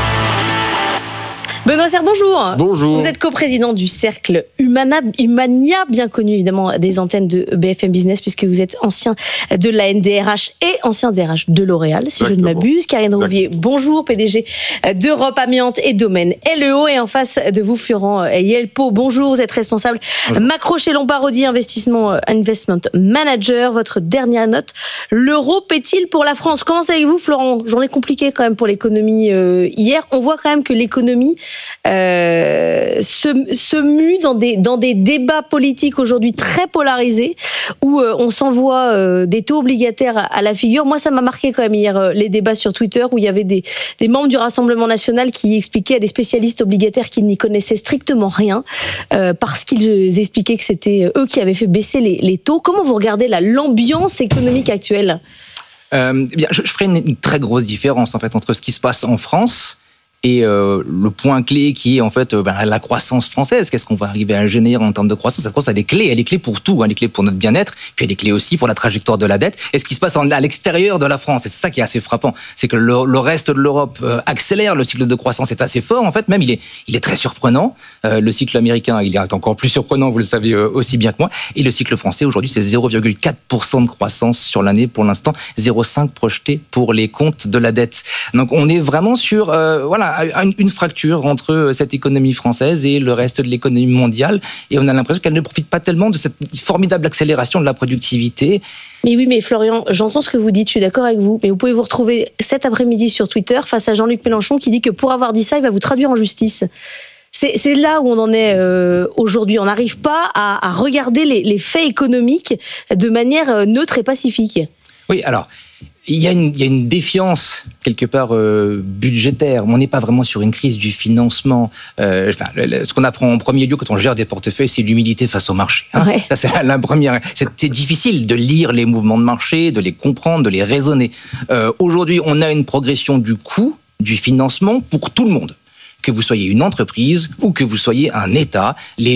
Benoît Serre, bonjour. Bonjour. Vous êtes coprésident du Cercle Humania, bien connu évidemment des antennes de BFM Business, puisque vous êtes ancien de la NDRH et ancien DRH de L'Oréal, si je ne m'abuse. Karine Rouvier, bonjour, PDG d'Europe Amiante et Domaine LEO. Et en face de vous, Florent Yelpo, bonjour, vous êtes responsable Macro chez Lombardi Investment Manager. Votre dernière note, l'euro paie-t-il pour la France? Commence avec vous, Florent. Journée compliquée quand même pour l'économie hier. On voit quand même que l'économie se mue dans des débats politiques aujourd'hui très polarisés où on s'envoie des taux obligataires à la figure. Moi, ça m'a marqué quand même hier les débats sur Twitter où il y avait des membres du Rassemblement national qui expliquaient à des spécialistes obligataires qu'ils n'y connaissaient strictement rien parce qu'ils expliquaient que c'était eux qui avaient fait baisser les taux. Comment vous regardez l'ambiance économique actuelle? Bien, je ferai une très grosse différence en fait entre ce qui se passe en France et le point clé qui est en fait la croissance française. Qu'est-ce qu'on va arriver à générer en termes de croissance? Cette croissance, elle est clé pour tout, elle est clé pour notre bien-être, puis elle est clé aussi pour la trajectoire de la dette. Et ce qui se passe à l'extérieur de la France, et c'est ça qui est assez frappant, c'est que le reste de l'Europe accélère, le cycle de croissance est assez fort, en fait, même il est très surprenant. Le cycle américain, il est encore plus surprenant, vous le savez aussi bien que moi. Et le cycle français, aujourd'hui, c'est 0,4% de croissance sur l'année pour l'instant, 0,5% projeté pour les comptes de la dette. Donc on est vraiment sur une fracture entre cette économie française et le reste de l'économie mondiale, et on a l'impression qu'elle ne profite pas tellement de cette formidable accélération de la productivité. Mais oui, mais Florian, j'entends ce que vous dites, je suis d'accord avec vous, mais vous pouvez vous retrouver cet après-midi sur Twitter face à Jean-Luc Mélenchon qui dit que pour avoir dit ça, il va vous traduire en justice. C'est là où on en est aujourd'hui. On n'arrive pas à regarder les faits économiques de manière neutre et pacifique. Oui, alors... Il y a une défiance, quelque part, budgétaire. On n'est pas vraiment sur une crise du financement. Ce qu'on apprend en premier lieu quand on gère des portefeuilles, c'est l'humilité face au marché. Ouais. Ça, c'est la première. C'est difficile de lire les mouvements de marché, de les comprendre, de les raisonner. Aujourd'hui, on a une progression du coût du financement pour tout le monde. Que vous soyez une entreprise ou que vous soyez un État,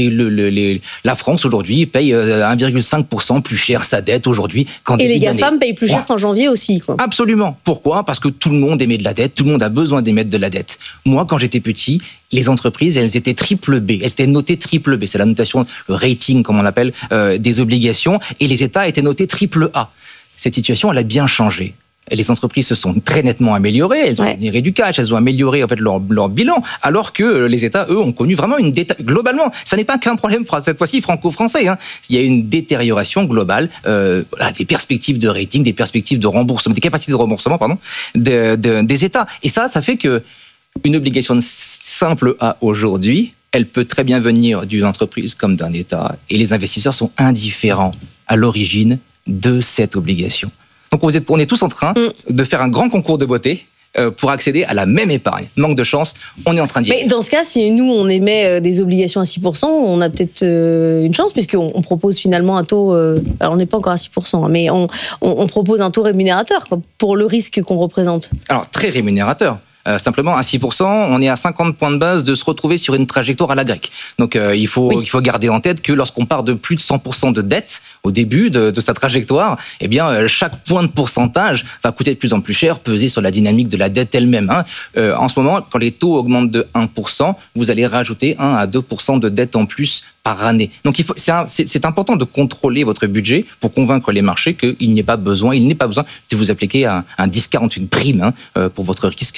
la France aujourd'hui paye 1,5% plus cher sa dette aujourd'hui qu'en début d'année. Et les GAFAM payent plus cher qu'en janvier aussi, quoi. Absolument. Pourquoi? Parce que tout le monde émet de la dette, tout le monde a besoin d'émettre de la dette. Moi, quand j'étais petit, les entreprises, elles étaient triple B. Elles étaient notées triple B. C'est la notation, le rating, comme on l'appelle, des obligations. Et les États étaient notés triple A. Cette situation, elle a bien changé. Les entreprises se sont très nettement améliorées, elles ont généré du cash, elles ont amélioré en fait leur bilan, alors que les États, eux, ont connu vraiment une globalement, ça n'est pas qu'un problème cette fois-ci franco-français. Il y a une détérioration globale des perspectives de rating, des perspectives de remboursement, des capacités de remboursement, des États. Et ça fait que une obligation simple A aujourd'hui, elle peut très bien venir d'une entreprise comme d'un État, et les investisseurs sont indifférents à l'origine de cette obligation. Donc on est tous en train de faire un grand concours de beauté pour accéder à la même épargne. Manque de chance, on est en train d'y aller. Mais dans ce cas, si nous, on émet des obligations à 6%, on a peut-être une chance, puisqu'on propose finalement un taux... alors, on n'est pas encore à 6%, mais on propose un taux rémunérateur pour le risque qu'on représente. Alors, très rémunérateur. Simplement, à 6%, on est à 50 points de base de se retrouver sur une trajectoire à la grecque. Donc, il faut garder en tête que lorsqu'on part de plus de 100% de dette au début de sa trajectoire, eh bien, chaque point de pourcentage va coûter de plus en plus cher, peser sur la dynamique de la dette elle-même. En ce moment, quand les taux augmentent de 1%, vous allez rajouter 1 à 2% de dette en plus par année. Donc, c'est important de contrôler votre budget pour convaincre les marchés qu'il n'est pas besoin de vous appliquer un discount, une prime pour votre risque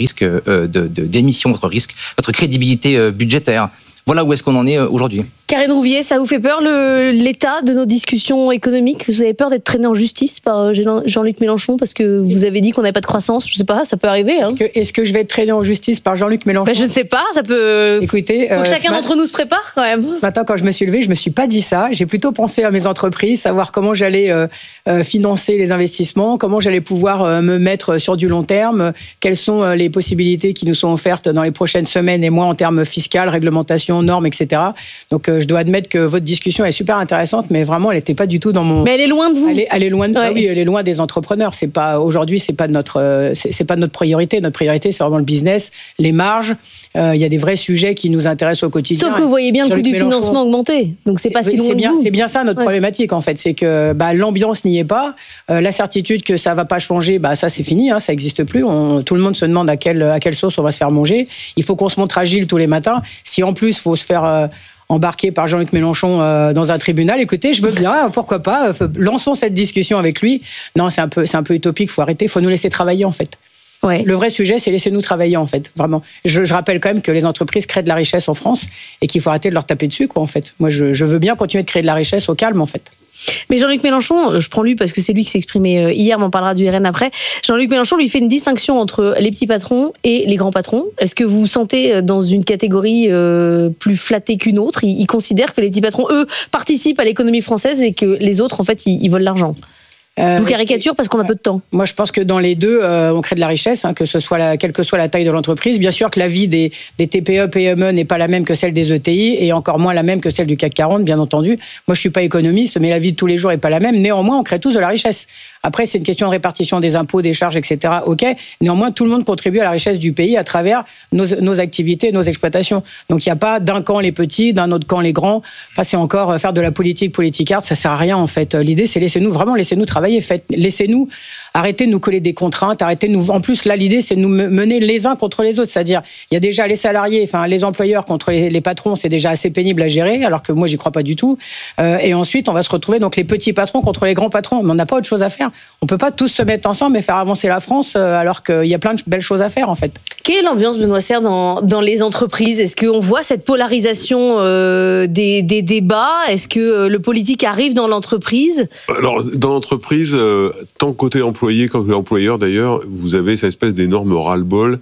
d'émission, votre crédibilité budgétaire. Voilà où est-ce qu'on en est aujourd'hui. Karine Rouvier, ça vous fait peur l'état de nos discussions économiques? Vous avez peur d'être traîné en justice par Jean-Luc Mélenchon parce que vous avez dit qu'on n'avait pas de croissance? Je ne sais pas, ça peut arriver. Hein. Est-ce que je vais être traîné en justice par Jean-Luc Mélenchon? Je ne sais pas, ça peut... Écoutez, faut que chacun d'entre nous se prépare quand même. Ce matin, quand je me suis levée, je ne me suis pas dit ça. J'ai plutôt pensé à mes entreprises, savoir comment j'allais financer les investissements, comment j'allais pouvoir me mettre sur du long terme, quelles sont les possibilités qui nous sont offertes dans les prochaines semaines et mois en termes fiscaux, réglementation, normes, etc. Donc, je dois admettre que votre discussion est super intéressante, mais vraiment, elle n'était pas du tout dans mon... Mais elle est loin de vous. Elle est loin de... Ouais. Oui, elle est loin des entrepreneurs. Aujourd'hui, c'est pas notre priorité. Notre priorité, c'est vraiment le business, les marges. Il y a des vrais sujets qui nous intéressent au quotidien. Sauf que vous voyez bien le coût du financement augmenter. Donc, c'est pas si loin de vous. C'est bien ça notre problématique, en fait. C'est que l'ambiance n'y est pas. La certitude que ça va pas changer, ça, c'est fini. Ça n'existe plus. Tout le monde se demande à quelle sauce on va se faire manger. Il faut qu'on se montre agile tous les matins. Si en plus, il faut se faire... embarqué par Jean-Luc Mélenchon dans un tribunal. Écoutez, je veux bien, pourquoi pas, lançons cette discussion avec lui. Non, c'est un peu utopique, il faut arrêter, il faut nous laisser travailler en fait. Ouais. Le vrai sujet, c'est laissez-nous travailler en fait, vraiment. Je rappelle quand même que les entreprises créent de la richesse en France et qu'il faut arrêter de leur taper dessus, quoi, en fait. Moi, je veux bien continuer de créer de la richesse au calme, en fait. Mais Jean-Luc Mélenchon, je prends lui parce que c'est lui qui s'est exprimé hier, mais on parlera du RN après. Jean-Luc Mélenchon lui fait une distinction entre les petits patrons et les grands patrons. Est-ce que vous vous sentez dans une catégorie plus flattée qu'une autre? Il considère que les petits patrons, eux, participent à l'économie française et que les autres, en fait, ils volent l'argent. Je vous caricature parce qu'on a peu de temps. Moi, je pense que dans les deux, on crée de la richesse, quelle que soit la taille de l'entreprise. Bien sûr que la vie des TPE, PME n'est pas la même que celle des ETI et encore moins la même que celle du CAC 40, bien entendu. Moi, je suis pas économiste, mais la vie de tous les jours est pas la même. Néanmoins, on crée tous de la richesse. Après, c'est une question de répartition des impôts, des charges, etc. OK. Néanmoins, tout le monde contribue à la richesse du pays à travers nos activités, nos exploitations. Donc, il n'y a pas d'un camp les petits, d'un autre camp les grands. Enfin, c'est encore faire de la politique-art, ça sert à rien, en fait. L'idée, c'est laissez-nous travailler. Laissez-nous arrêter de nous coller des contraintes, en plus, là, l'idée, c'est de nous mener les uns contre les autres. C'est-à-dire, il y a déjà les salariés, les employeurs contre les patrons, c'est déjà assez pénible à gérer, alors que moi, j'y crois pas du tout. Et ensuite, on va se retrouver, donc, les petits patrons contre les grands patrons. Mais on n'a pas autre chose à faire. On peut pas tous se mettre ensemble et faire avancer la France alors qu'il y a plein de belles choses à faire, en fait. Quelle est l'ambiance, Benoît Serre, dans les entreprises? Est-ce qu'on voit cette polarisation des débats? Est-ce que le politique arrive dans l'entreprise? Alors, dans l'entreprise, tant côté employé qu'en côté employeur, d'ailleurs, vous avez cette espèce d'énorme ras-le-bol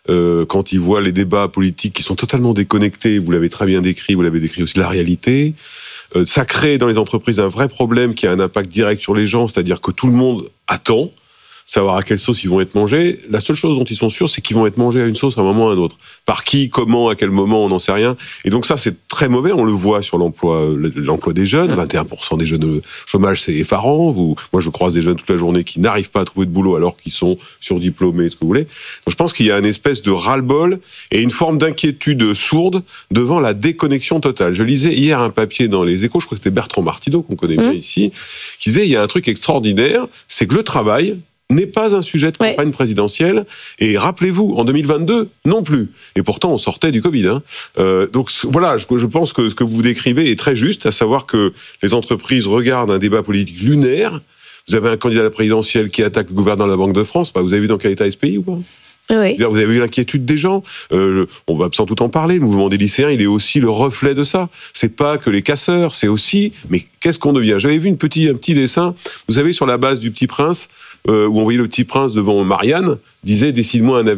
quand ils voient les débats politiques qui sont totalement déconnectés. Vous l'avez très bien décrit, vous l'avez décrit aussi de la réalité. Ça crée dans les entreprises un vrai problème qui a un impact direct sur les gens, c'est-à-dire que tout le monde attend savoir à quelle sauce ils vont être mangés. La seule chose dont ils sont sûrs, c'est qu'ils vont être mangés à une sauce à un moment ou à un autre. Par qui, comment, à quel moment, on n'en sait rien. Et donc ça, c'est très mauvais. On le voit sur l'emploi des jeunes. 21% des jeunes au chômage, c'est effarant. Moi, je croise des jeunes toute la journée qui n'arrivent pas à trouver de boulot alors qu'ils sont surdiplômés, ce que vous voulez. Donc je pense qu'il y a une espèce de ras-le-bol et une forme d'inquiétude sourde devant la déconnexion totale. Je lisais hier un papier dans Les Échos, je crois que c'était Bertrand Martineau, qu'on connaît bien ici, qui disait il y a un truc extraordinaire, c'est que le travail n'est pas un sujet de campagne présidentielle. Et rappelez-vous, en 2022, non plus. Et pourtant, on sortait du Covid. Donc voilà, je pense que ce que vous décrivez est très juste, à savoir que les entreprises regardent un débat politique lunaire. Vous avez un candidat à la présidentielle qui attaque le gouverneur de la Banque de France. Vous avez vu dans quel état est ce pays ou pas ? Oui. Vous avez vu l'inquiétude des gens. On va sans tout en parler. Le mouvement des lycéens, il est aussi le reflet de ça. C'est pas que les casseurs, c'est aussi. Mais qu'est-ce qu'on devient ? J'avais vu un petit dessin. Vous savez, sur la base du Petit Prince, où on voyait le Petit Prince devant Marianne, disait « Décide-moi un avenir ».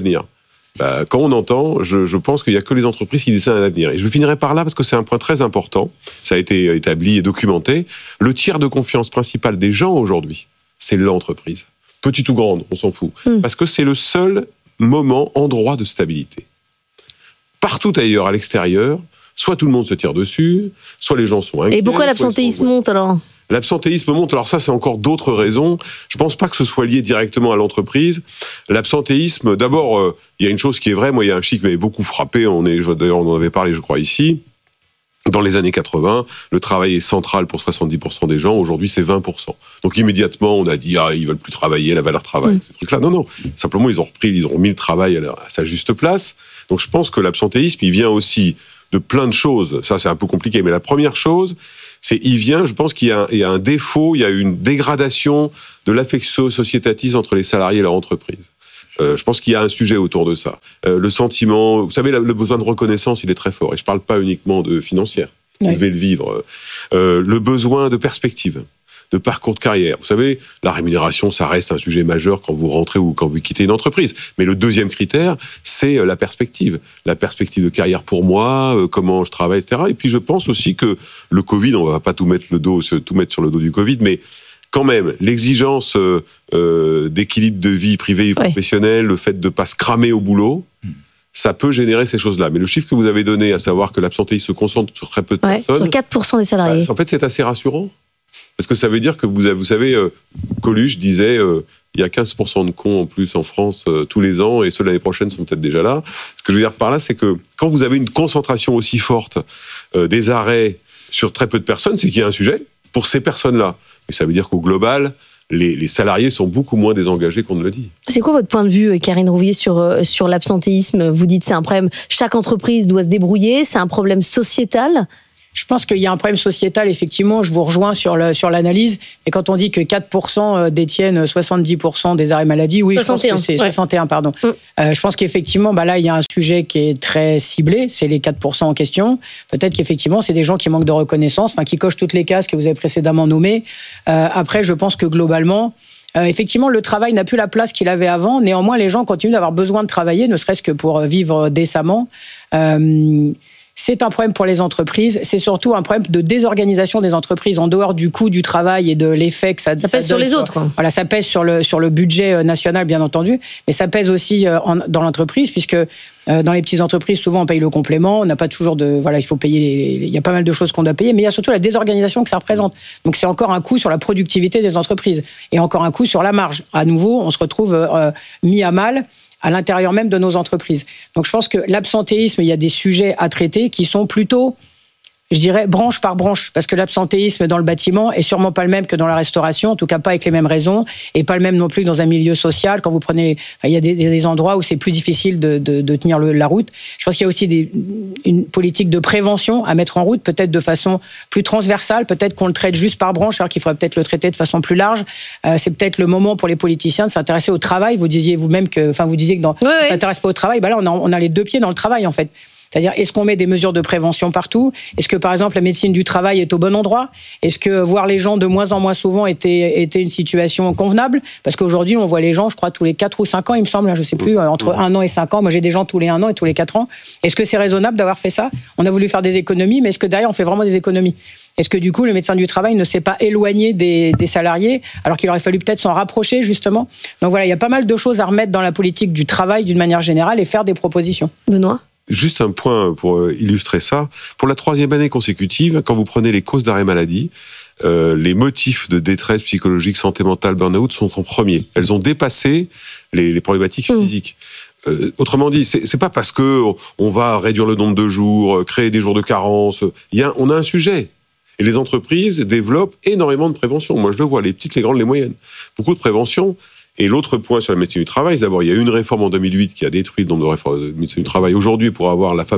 Quand on entend, je pense qu'il n'y a que les entreprises qui dessinent un avenir. Et je finirai par là parce que c'est un point très important. Ça a été établi et documenté. Le tiers de confiance principal des gens aujourd'hui, c'est l'entreprise. Petite ou grande, on s'en fout. Parce que c'est le seul endroit de stabilité. Partout ailleurs, à l'extérieur, soit tout le monde se tire dessus, soit les gens sont inquiets. Et pourquoi l'absentéisme monte alors ? L'absentéisme monte. Alors ça, c'est encore d'autres raisons. Je pense pas que ce soit lié directement à l'entreprise. L'absentéisme, d'abord, il y a une chose qui est vraie. Moi, il y a un chiffre qui m'avait beaucoup frappé. D'ailleurs, on en avait parlé, je crois, ici. Dans les années 80, le travail est central pour 70% des gens. Aujourd'hui, c'est 20%. Donc, immédiatement, on a dit, ils veulent plus travailler, la valeur travail, ces trucs-là. Non. Simplement, ils ont mis le travail à sa juste place. Donc, je pense que l'absentéisme, il vient aussi de plein de choses. Ça, c'est un peu compliqué. Mais la première chose, je pense qu'il y a un défaut, il y a une dégradation de l'affectio societatis entre les salariés et leur entreprise. Je pense qu'il y a un sujet autour de ça. Le sentiment, vous savez, le besoin de reconnaissance, il est très fort. Et je ne parle pas uniquement de financière. Vous devez le vivre. Le besoin de perspective, de parcours de carrière. Vous savez, la rémunération, ça reste un sujet majeur quand vous rentrez ou quand vous quittez une entreprise. Mais le deuxième critère, c'est la perspective. La perspective de carrière pour moi, comment je travaille, etc. Et puis je pense aussi que le Covid, on ne va pas tout mettre sur le dos du Covid, mais quand même, l'exigence d'équilibre de vie privée et professionnelle, le fait de ne pas se cramer au boulot, ça peut générer ces choses-là. Mais le chiffre que vous avez donné, à savoir que l'absentéisme se concentre sur très peu de personnes... Sur 4% des salariés. En fait, c'est assez rassurant. Parce que ça veut dire que vous savez, Coluche disait il y a 15% de cons en plus en France tous les ans, et ceux de l'année prochaine sont peut-être déjà là. Ce que je veux dire par là, c'est que quand vous avez une concentration aussi forte des arrêts sur très peu de personnes, c'est qu'il y a un sujet pour ces personnes-là. Et ça veut dire qu'au global, les salariés sont beaucoup moins désengagés qu'on ne le dit. C'est quoi votre point de vue, Karine Rouvier, sur l'absentéisme ? Vous dites que c'est un problème, chaque entreprise doit se débrouiller, c'est un problème sociétal ? Je pense qu'il y a un problème sociétal, effectivement, je vous rejoins sur l'analyse. Et quand on dit que 4% détiennent 70% des arrêts maladie, oui, 61, je pense que c'est 61, pardon. Je pense qu'effectivement, là, il y a un sujet qui est très ciblé, c'est les 4% en question. Peut-être qu'effectivement, c'est des gens qui manquent de reconnaissance, qui cochent toutes les cases que vous avez précédemment nommées. Après, je pense que globalement, effectivement, le travail n'a plus la place qu'il avait avant. Néanmoins, les gens continuent d'avoir besoin de travailler, ne serait-ce que pour vivre décemment. C'est un problème pour les entreprises, c'est surtout un problème de désorganisation des entreprises en dehors du coût du travail et de l'effet que ça pèse sur les autres. Voilà, ça pèse sur le budget national, bien entendu, mais ça pèse aussi dans l'entreprise, puisque dans les petites entreprises, souvent on paye le complément, on n'a pas toujours il faut payer, il y a pas mal de choses qu'on doit payer, mais il y a surtout la désorganisation que ça représente. Donc c'est encore un coût sur la productivité des entreprises et encore un coût sur la marge. À nouveau, on se retrouve mis à mal à l'intérieur même de nos entreprises. Donc je pense que l'absentéisme, il y a des sujets à traiter qui sont plutôt, je dirais, branche par branche, parce que l'absentéisme dans le bâtiment est sûrement pas le même que dans la restauration, en tout cas pas avec les mêmes raisons, et pas le même non plus dans un milieu social. Quand vous prenez, il y a des endroits où c'est plus difficile de tenir la route. Je pense qu'il y a aussi une politique de prévention à mettre en route, peut-être de façon plus transversale, peut-être qu'on le traite juste par branche, alors qu'il faudrait peut-être le traiter de façon plus large. C'est peut-être le moment pour les politiciens de s'intéresser au travail. Vous disiez vous-même que on s'intéresse pas au travail. Là, on a les deux pieds dans le travail, en fait. C'est-à-dire, est-ce qu'on met des mesures de prévention partout ? Est-ce que, par exemple, la médecine du travail est au bon endroit ? Est-ce que voir les gens de moins en moins souvent était une situation convenable ? Parce qu'aujourd'hui, on voit les gens, je crois, tous les 4 ou 5 ans, il me semble, je ne sais plus, entre 1 an et 5 ans. Moi, j'ai des gens tous les 1 an et tous les 4 ans. Est-ce que c'est raisonnable d'avoir fait ça ? On a voulu faire des économies, mais est-ce que derrière, on fait vraiment des économies ? Est-ce que du coup, le médecin du travail ne s'est pas éloigné des salariés, alors qu'il aurait fallu peut-être s'en rapprocher, justement ? Donc voilà, il y a pas mal de choses à remettre dans la politique du travail d'une manière générale et faire des propositions. Benoît ? Juste un point pour illustrer ça. Pour la 3e année consécutive, quand vous prenez les causes d'arrêt maladie, les motifs de détresse psychologique, santé mentale, burn-out sont en premier. Elles ont dépassé les problématiques physiques. Autrement dit, c'est pas parce que on va réduire le nombre de jours, créer des jours de carence. On a un sujet. Et les entreprises développent énormément de prévention. Moi, je le vois, les petites, les grandes, les moyennes. Beaucoup de prévention. Et l'autre point sur la médecine du travail, c'est d'abord, il y a eu une réforme en 2008 qui a détruit le nombre de réformes de médecine du travail. Aujourd'hui, pour avoir le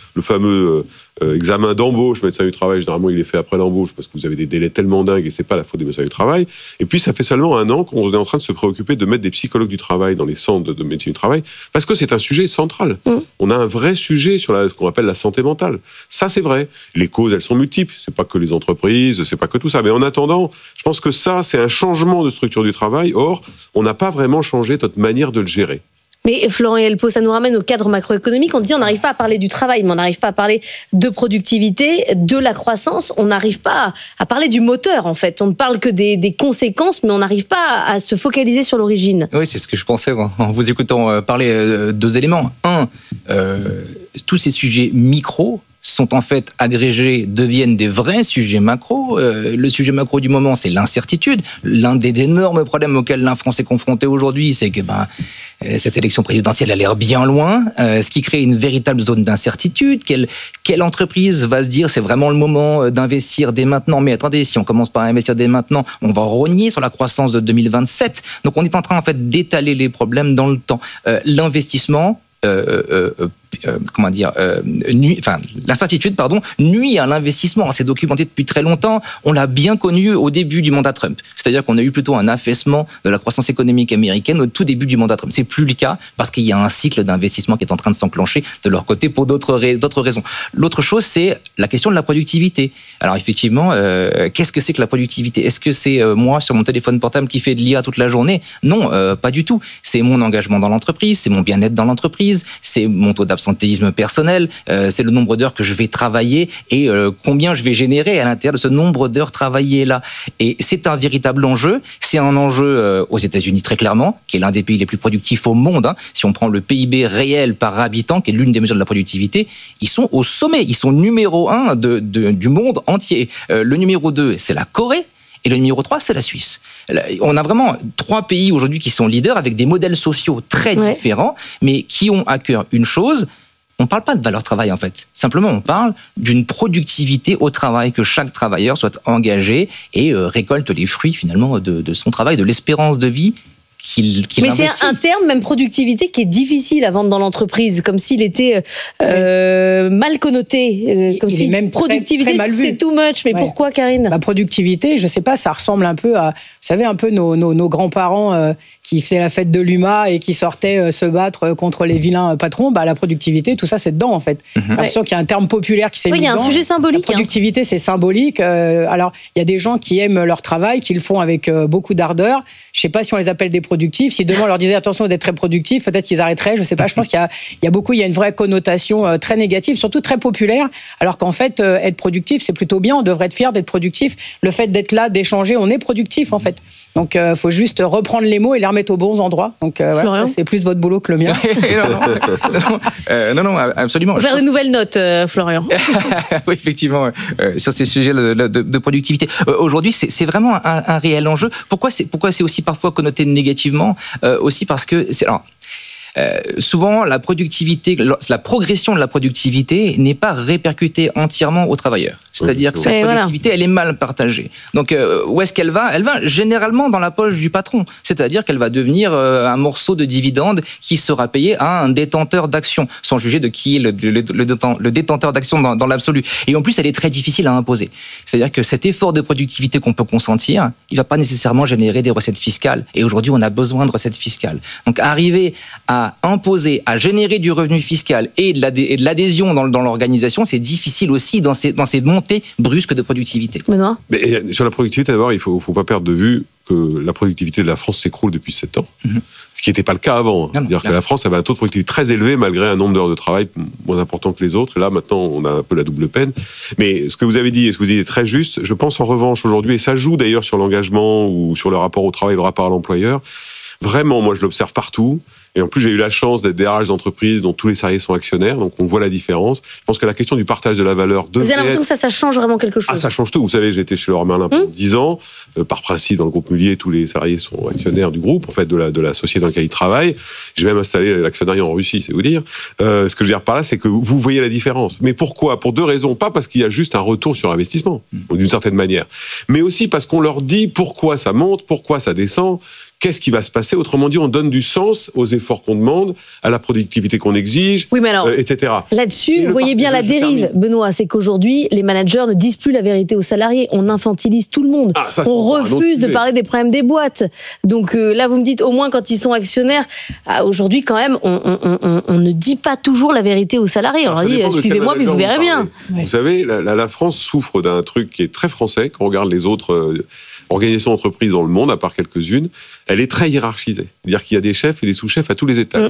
fameux examen d'embauche, médecin du travail, généralement, il est fait après l'embauche parce que vous avez des délais tellement dingues et c'est pas la faute des médecins du travail. Et puis, ça fait seulement 1 an qu'on est en train de se préoccuper de mettre des psychologues du travail dans les centres de médecine du travail parce que c'est un sujet central. On a un vrai sujet sur ce qu'on appelle la santé mentale. Ça, c'est vrai. Les causes, elles sont multiples. C'est pas que les entreprises, c'est pas que tout ça. Mais en attendant, je pense que ça, c'est un changement de structure du travail. Or, on n'a pas vraiment changé notre manière de le gérer. Mais Florent Helpo, ça nous ramène au cadre macroéconomique. On dit on n'arrive pas à parler du travail, mais on n'arrive pas à parler de productivité, de la croissance. On n'arrive pas à parler du moteur, en fait. On ne parle que des conséquences, mais on n'arrive pas à se focaliser sur l'origine. Oui, c'est ce que je pensais en vous écoutant parler. Deux éléments. Un, tous ces sujets micro sont en fait agrégés, deviennent des vrais sujets macro. Le sujet macro du moment, c'est l'incertitude. L'un des énormes problèmes auxquels la France est confrontée aujourd'hui, c'est que cette élection présidentielle a l'air bien loin, ce qui crée une véritable zone d'incertitude. Quelle entreprise va se dire c'est vraiment le moment d'investir dès maintenant? Mais attendez, si on commence par investir dès maintenant, on va rogner sur la croissance de 2027. Donc on est en train en fait d'étaler les problèmes dans le temps. L'investissement l'incertitude, nuit à l'investissement. C'est documenté depuis très longtemps. On l'a bien connu au début du mandat Trump. C'est-à-dire qu'on a eu plutôt un affaissement de la croissance économique américaine au tout début du mandat Trump. C'est plus le cas parce qu'il y a un cycle d'investissement qui est en train de s'enclencher de leur côté pour d'autres raisons. L'autre chose, c'est la question de la productivité. Alors effectivement, qu'est-ce que c'est que la productivité? Est-ce que c'est moi sur mon téléphone portable qui fait de l'IA toute la journée? Non, pas du tout. C'est mon engagement dans l'entreprise, c'est mon bien-être dans l'entreprise, c'est mon taux d'absentéisme personnel, c'est le nombre d'heures que je vais travailler et combien je vais générer à l'intérieur de ce nombre d'heures travaillées là. Et c'est un véritable enjeu. C'est un enjeu aux États-Unis très clairement, qui est l'un des pays les plus productifs au monde. Si on prend le PIB réel par habitant, qui est l'une des mesures de la productivité, ils sont au sommet. Ils sont numéro 1 du monde entier. Le numéro 2, c'est la Corée. Et le numéro 3, c'est la Suisse. On a vraiment 3 pays aujourd'hui qui sont leaders avec des modèles sociaux très différents, mais qui ont à cœur une chose. On ne parle pas de valeur travail, en fait. Simplement, on parle d'une productivité au travail, que chaque travailleur soit engagé et récolte les fruits, finalement, de son travail, de l'espérance de vie qu'il Mais investit. c'est un terme, même productivité, qui est difficile à vendre dans l'entreprise, comme s'il était mal connoté, comme si même productivité, très mal vu. c'est too much. Mais pourquoi, Karine? Productivité, je sais pas, ça ressemble un peu à, vous savez, un peu nos grands-parents qui faisaient la fête de l'UMA et qui sortaient se battre contre les vilains patrons. La productivité, tout ça, c'est dedans, en fait. J'ai l'impression qu'il y a un terme populaire qui s'est mis il y a un dedans. sujet symbolique. La productivité, c'est symbolique. Alors, il y a des gens qui aiment leur travail, qui le font avec beaucoup d'ardeur. Je sais pas si on les appelle des productifs. Si demain on leur disait attention d'être très productif, peut-être qu'ils arrêteraient. Je sais pas. Je pense qu'il y a une vraie connotation très négative, surtout très populaire. Alors qu'en fait, être productif, c'est plutôt bien. On devrait être fier d'être productif. Le fait d'être là, d'échanger, on est productif en fait. Donc, faut juste reprendre les mots et les remettre aux bons endroits. Donc, voilà, ça, c'est plus votre boulot que le mien. Non, absolument. Faire de nouvelles notes, Florian. Oui, effectivement, sur ces sujets de productivité. Aujourd'hui, c'est vraiment un réel enjeu. Pourquoi c'est aussi parfois connoté négativement? Aussi parce que souvent, la productivité, la progression de la productivité n'est pas répercutée entièrement aux travailleurs. C'est-à-dire que cette productivité, elle est mal partagée. Donc, où est-ce qu'elle va? Elle va généralement dans la poche du patron. C'est-à-dire qu'elle va devenir un morceau de dividende qui sera payé à un détenteur d'action, sans juger de qui est le détenteur d'action dans l'absolu. Et en plus, elle est très difficile à imposer. C'est-à-dire que cet effort de productivité qu'on peut consentir, il ne va pas nécessairement générer des recettes fiscales. Et aujourd'hui, on a besoin de recettes fiscales. Donc, arriver à imposer, à générer du revenu fiscal et de l'adhésion dans l'organisation, c'est difficile aussi dans ces montées brusques de productivité. Benoît ? Mais sur la productivité, d'abord, il faut pas perdre de vue que la productivité de la France s'écroule depuis 7 ans. Ce qui n'était pas le cas avant. C'est-à-dire que la France avait un taux de productivité très élevé malgré un nombre d'heures de travail moins important que les autres. Et là, maintenant, on a un peu la double peine. Mais ce que vous avez dit, et ce que vous dites est très juste. Je pense en revanche aujourd'hui, et ça joue d'ailleurs sur l'engagement ou sur le rapport au travail, le rapport à l'employeur. Vraiment, moi, je l'observe partout. Et en plus, j'ai eu la chance d'être DRH d'entreprise dont tous les salariés sont actionnaires, donc on voit la différence. Je pense que la question du partage de la valeur devrait... Vous avez l'impression que ça change vraiment quelque chose? Ah, ça change tout. Vous savez, j'ai été chez Leroy Merlin pendant 10 ans. Par principe, dans le groupe Mullier, tous les salariés sont actionnaires du groupe, en fait, de la société dans laquelle ils travaillent. J'ai même installé l'actionnariat en Russie, c'est vous dire. Ce que je veux dire par là, c'est que vous voyez la différence. Mais pourquoi? Pour 2 raisons. Pas parce qu'il y a juste un retour sur investissement, d'une certaine manière, mais aussi parce qu'on leur dit pourquoi ça monte, pourquoi ça descend, qu'est-ce qui va se passer. Autrement dit, on donne du sens aux efforts qu'on demande, à la productivité qu'on exige, oui, mais alors, etc. Là-dessus, vous voyez bien la dérive, Benoît, c'est qu'aujourd'hui, les managers ne disent plus la vérité aux salariés. On infantilise tout le monde. On refuse de parler des problèmes des boîtes. Donc là, vous me dites, au moins quand ils sont actionnaires, aujourd'hui, quand même, on ne dit pas toujours la vérité aux salariés. On leur dit, suivez-moi, puis vous verrez bien. Vous savez, la France souffre d'un truc qui est très français, quand on regarde les autres... organisations d'entreprise dans le monde, à part quelques-unes, elle est très hiérarchisée. C'est-à-dire qu'il y a des chefs et des sous-chefs à tous les étages.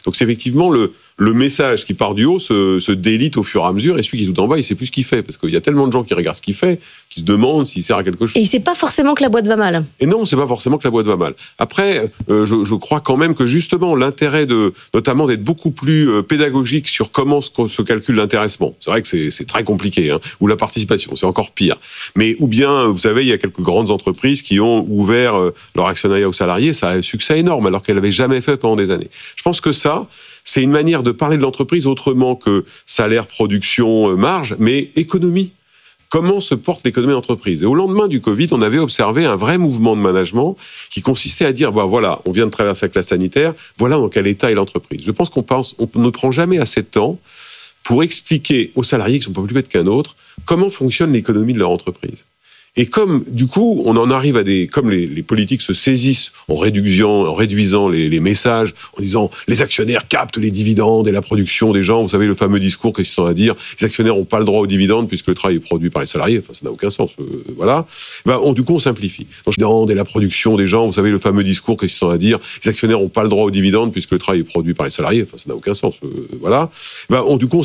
Donc c'est effectivement le message qui part du haut se délite au fur et à mesure, et celui qui est tout en bas, il sait plus ce qu'il fait, parce qu'il y a tellement de gens qui regardent ce qu'il fait, qui se demandent s'il sert à quelque chose. Et c'est pas forcément que la boîte va mal. Et non, c'est pas forcément que la boîte va mal. Après, je crois quand même que justement l'intérêt notamment d'être beaucoup plus pédagogique sur comment se calcule l'intéressement. C'est vrai que c'est très compliqué, hein, ou la participation, c'est encore pire. Mais ou bien, vous savez, il y a quelques grandes entreprises qui ont ouvert leur actionnariat aux salariés, ça a un succès énorme, alors qu'elles n'avaient jamais fait pendant des années. Je pense que ça, c'est une manière de parler de l'entreprise autrement que salaire, production, marge, mais économie. Comment se porte l'économie d'entreprise? Et au lendemain du Covid, on avait observé un vrai mouvement de management qui consistait à dire, voilà, on vient de traverser la classe sanitaire, voilà dans quel état est l'entreprise. Je pense qu'on ne prend jamais assez de temps pour expliquer aux salariés qui ne sont pas plus bêtes qu'un autre comment fonctionne l'économie de leur entreprise. Et comme, du coup, on en arrive à comme les politiques se saisissent en réduisant les messages, en disant les actionnaires captent les dividendes et la production des gens. Vous savez, le fameux discours qu'ils sont à dire, les actionnaires n'ont pas le droit aux dividendes puisque le travail est produit par les salariés. Enfin, ça n'a aucun sens. Voilà. Du coup, on simplifie. Donc, les dividendes et la production des gens, vous savez, le fameux discours qu'ils sont à dire, les actionnaires n'ont pas le droit aux dividendes puisque le travail est produit par les salariés. Enfin, ça n'a aucun sens. Voilà. Du coup,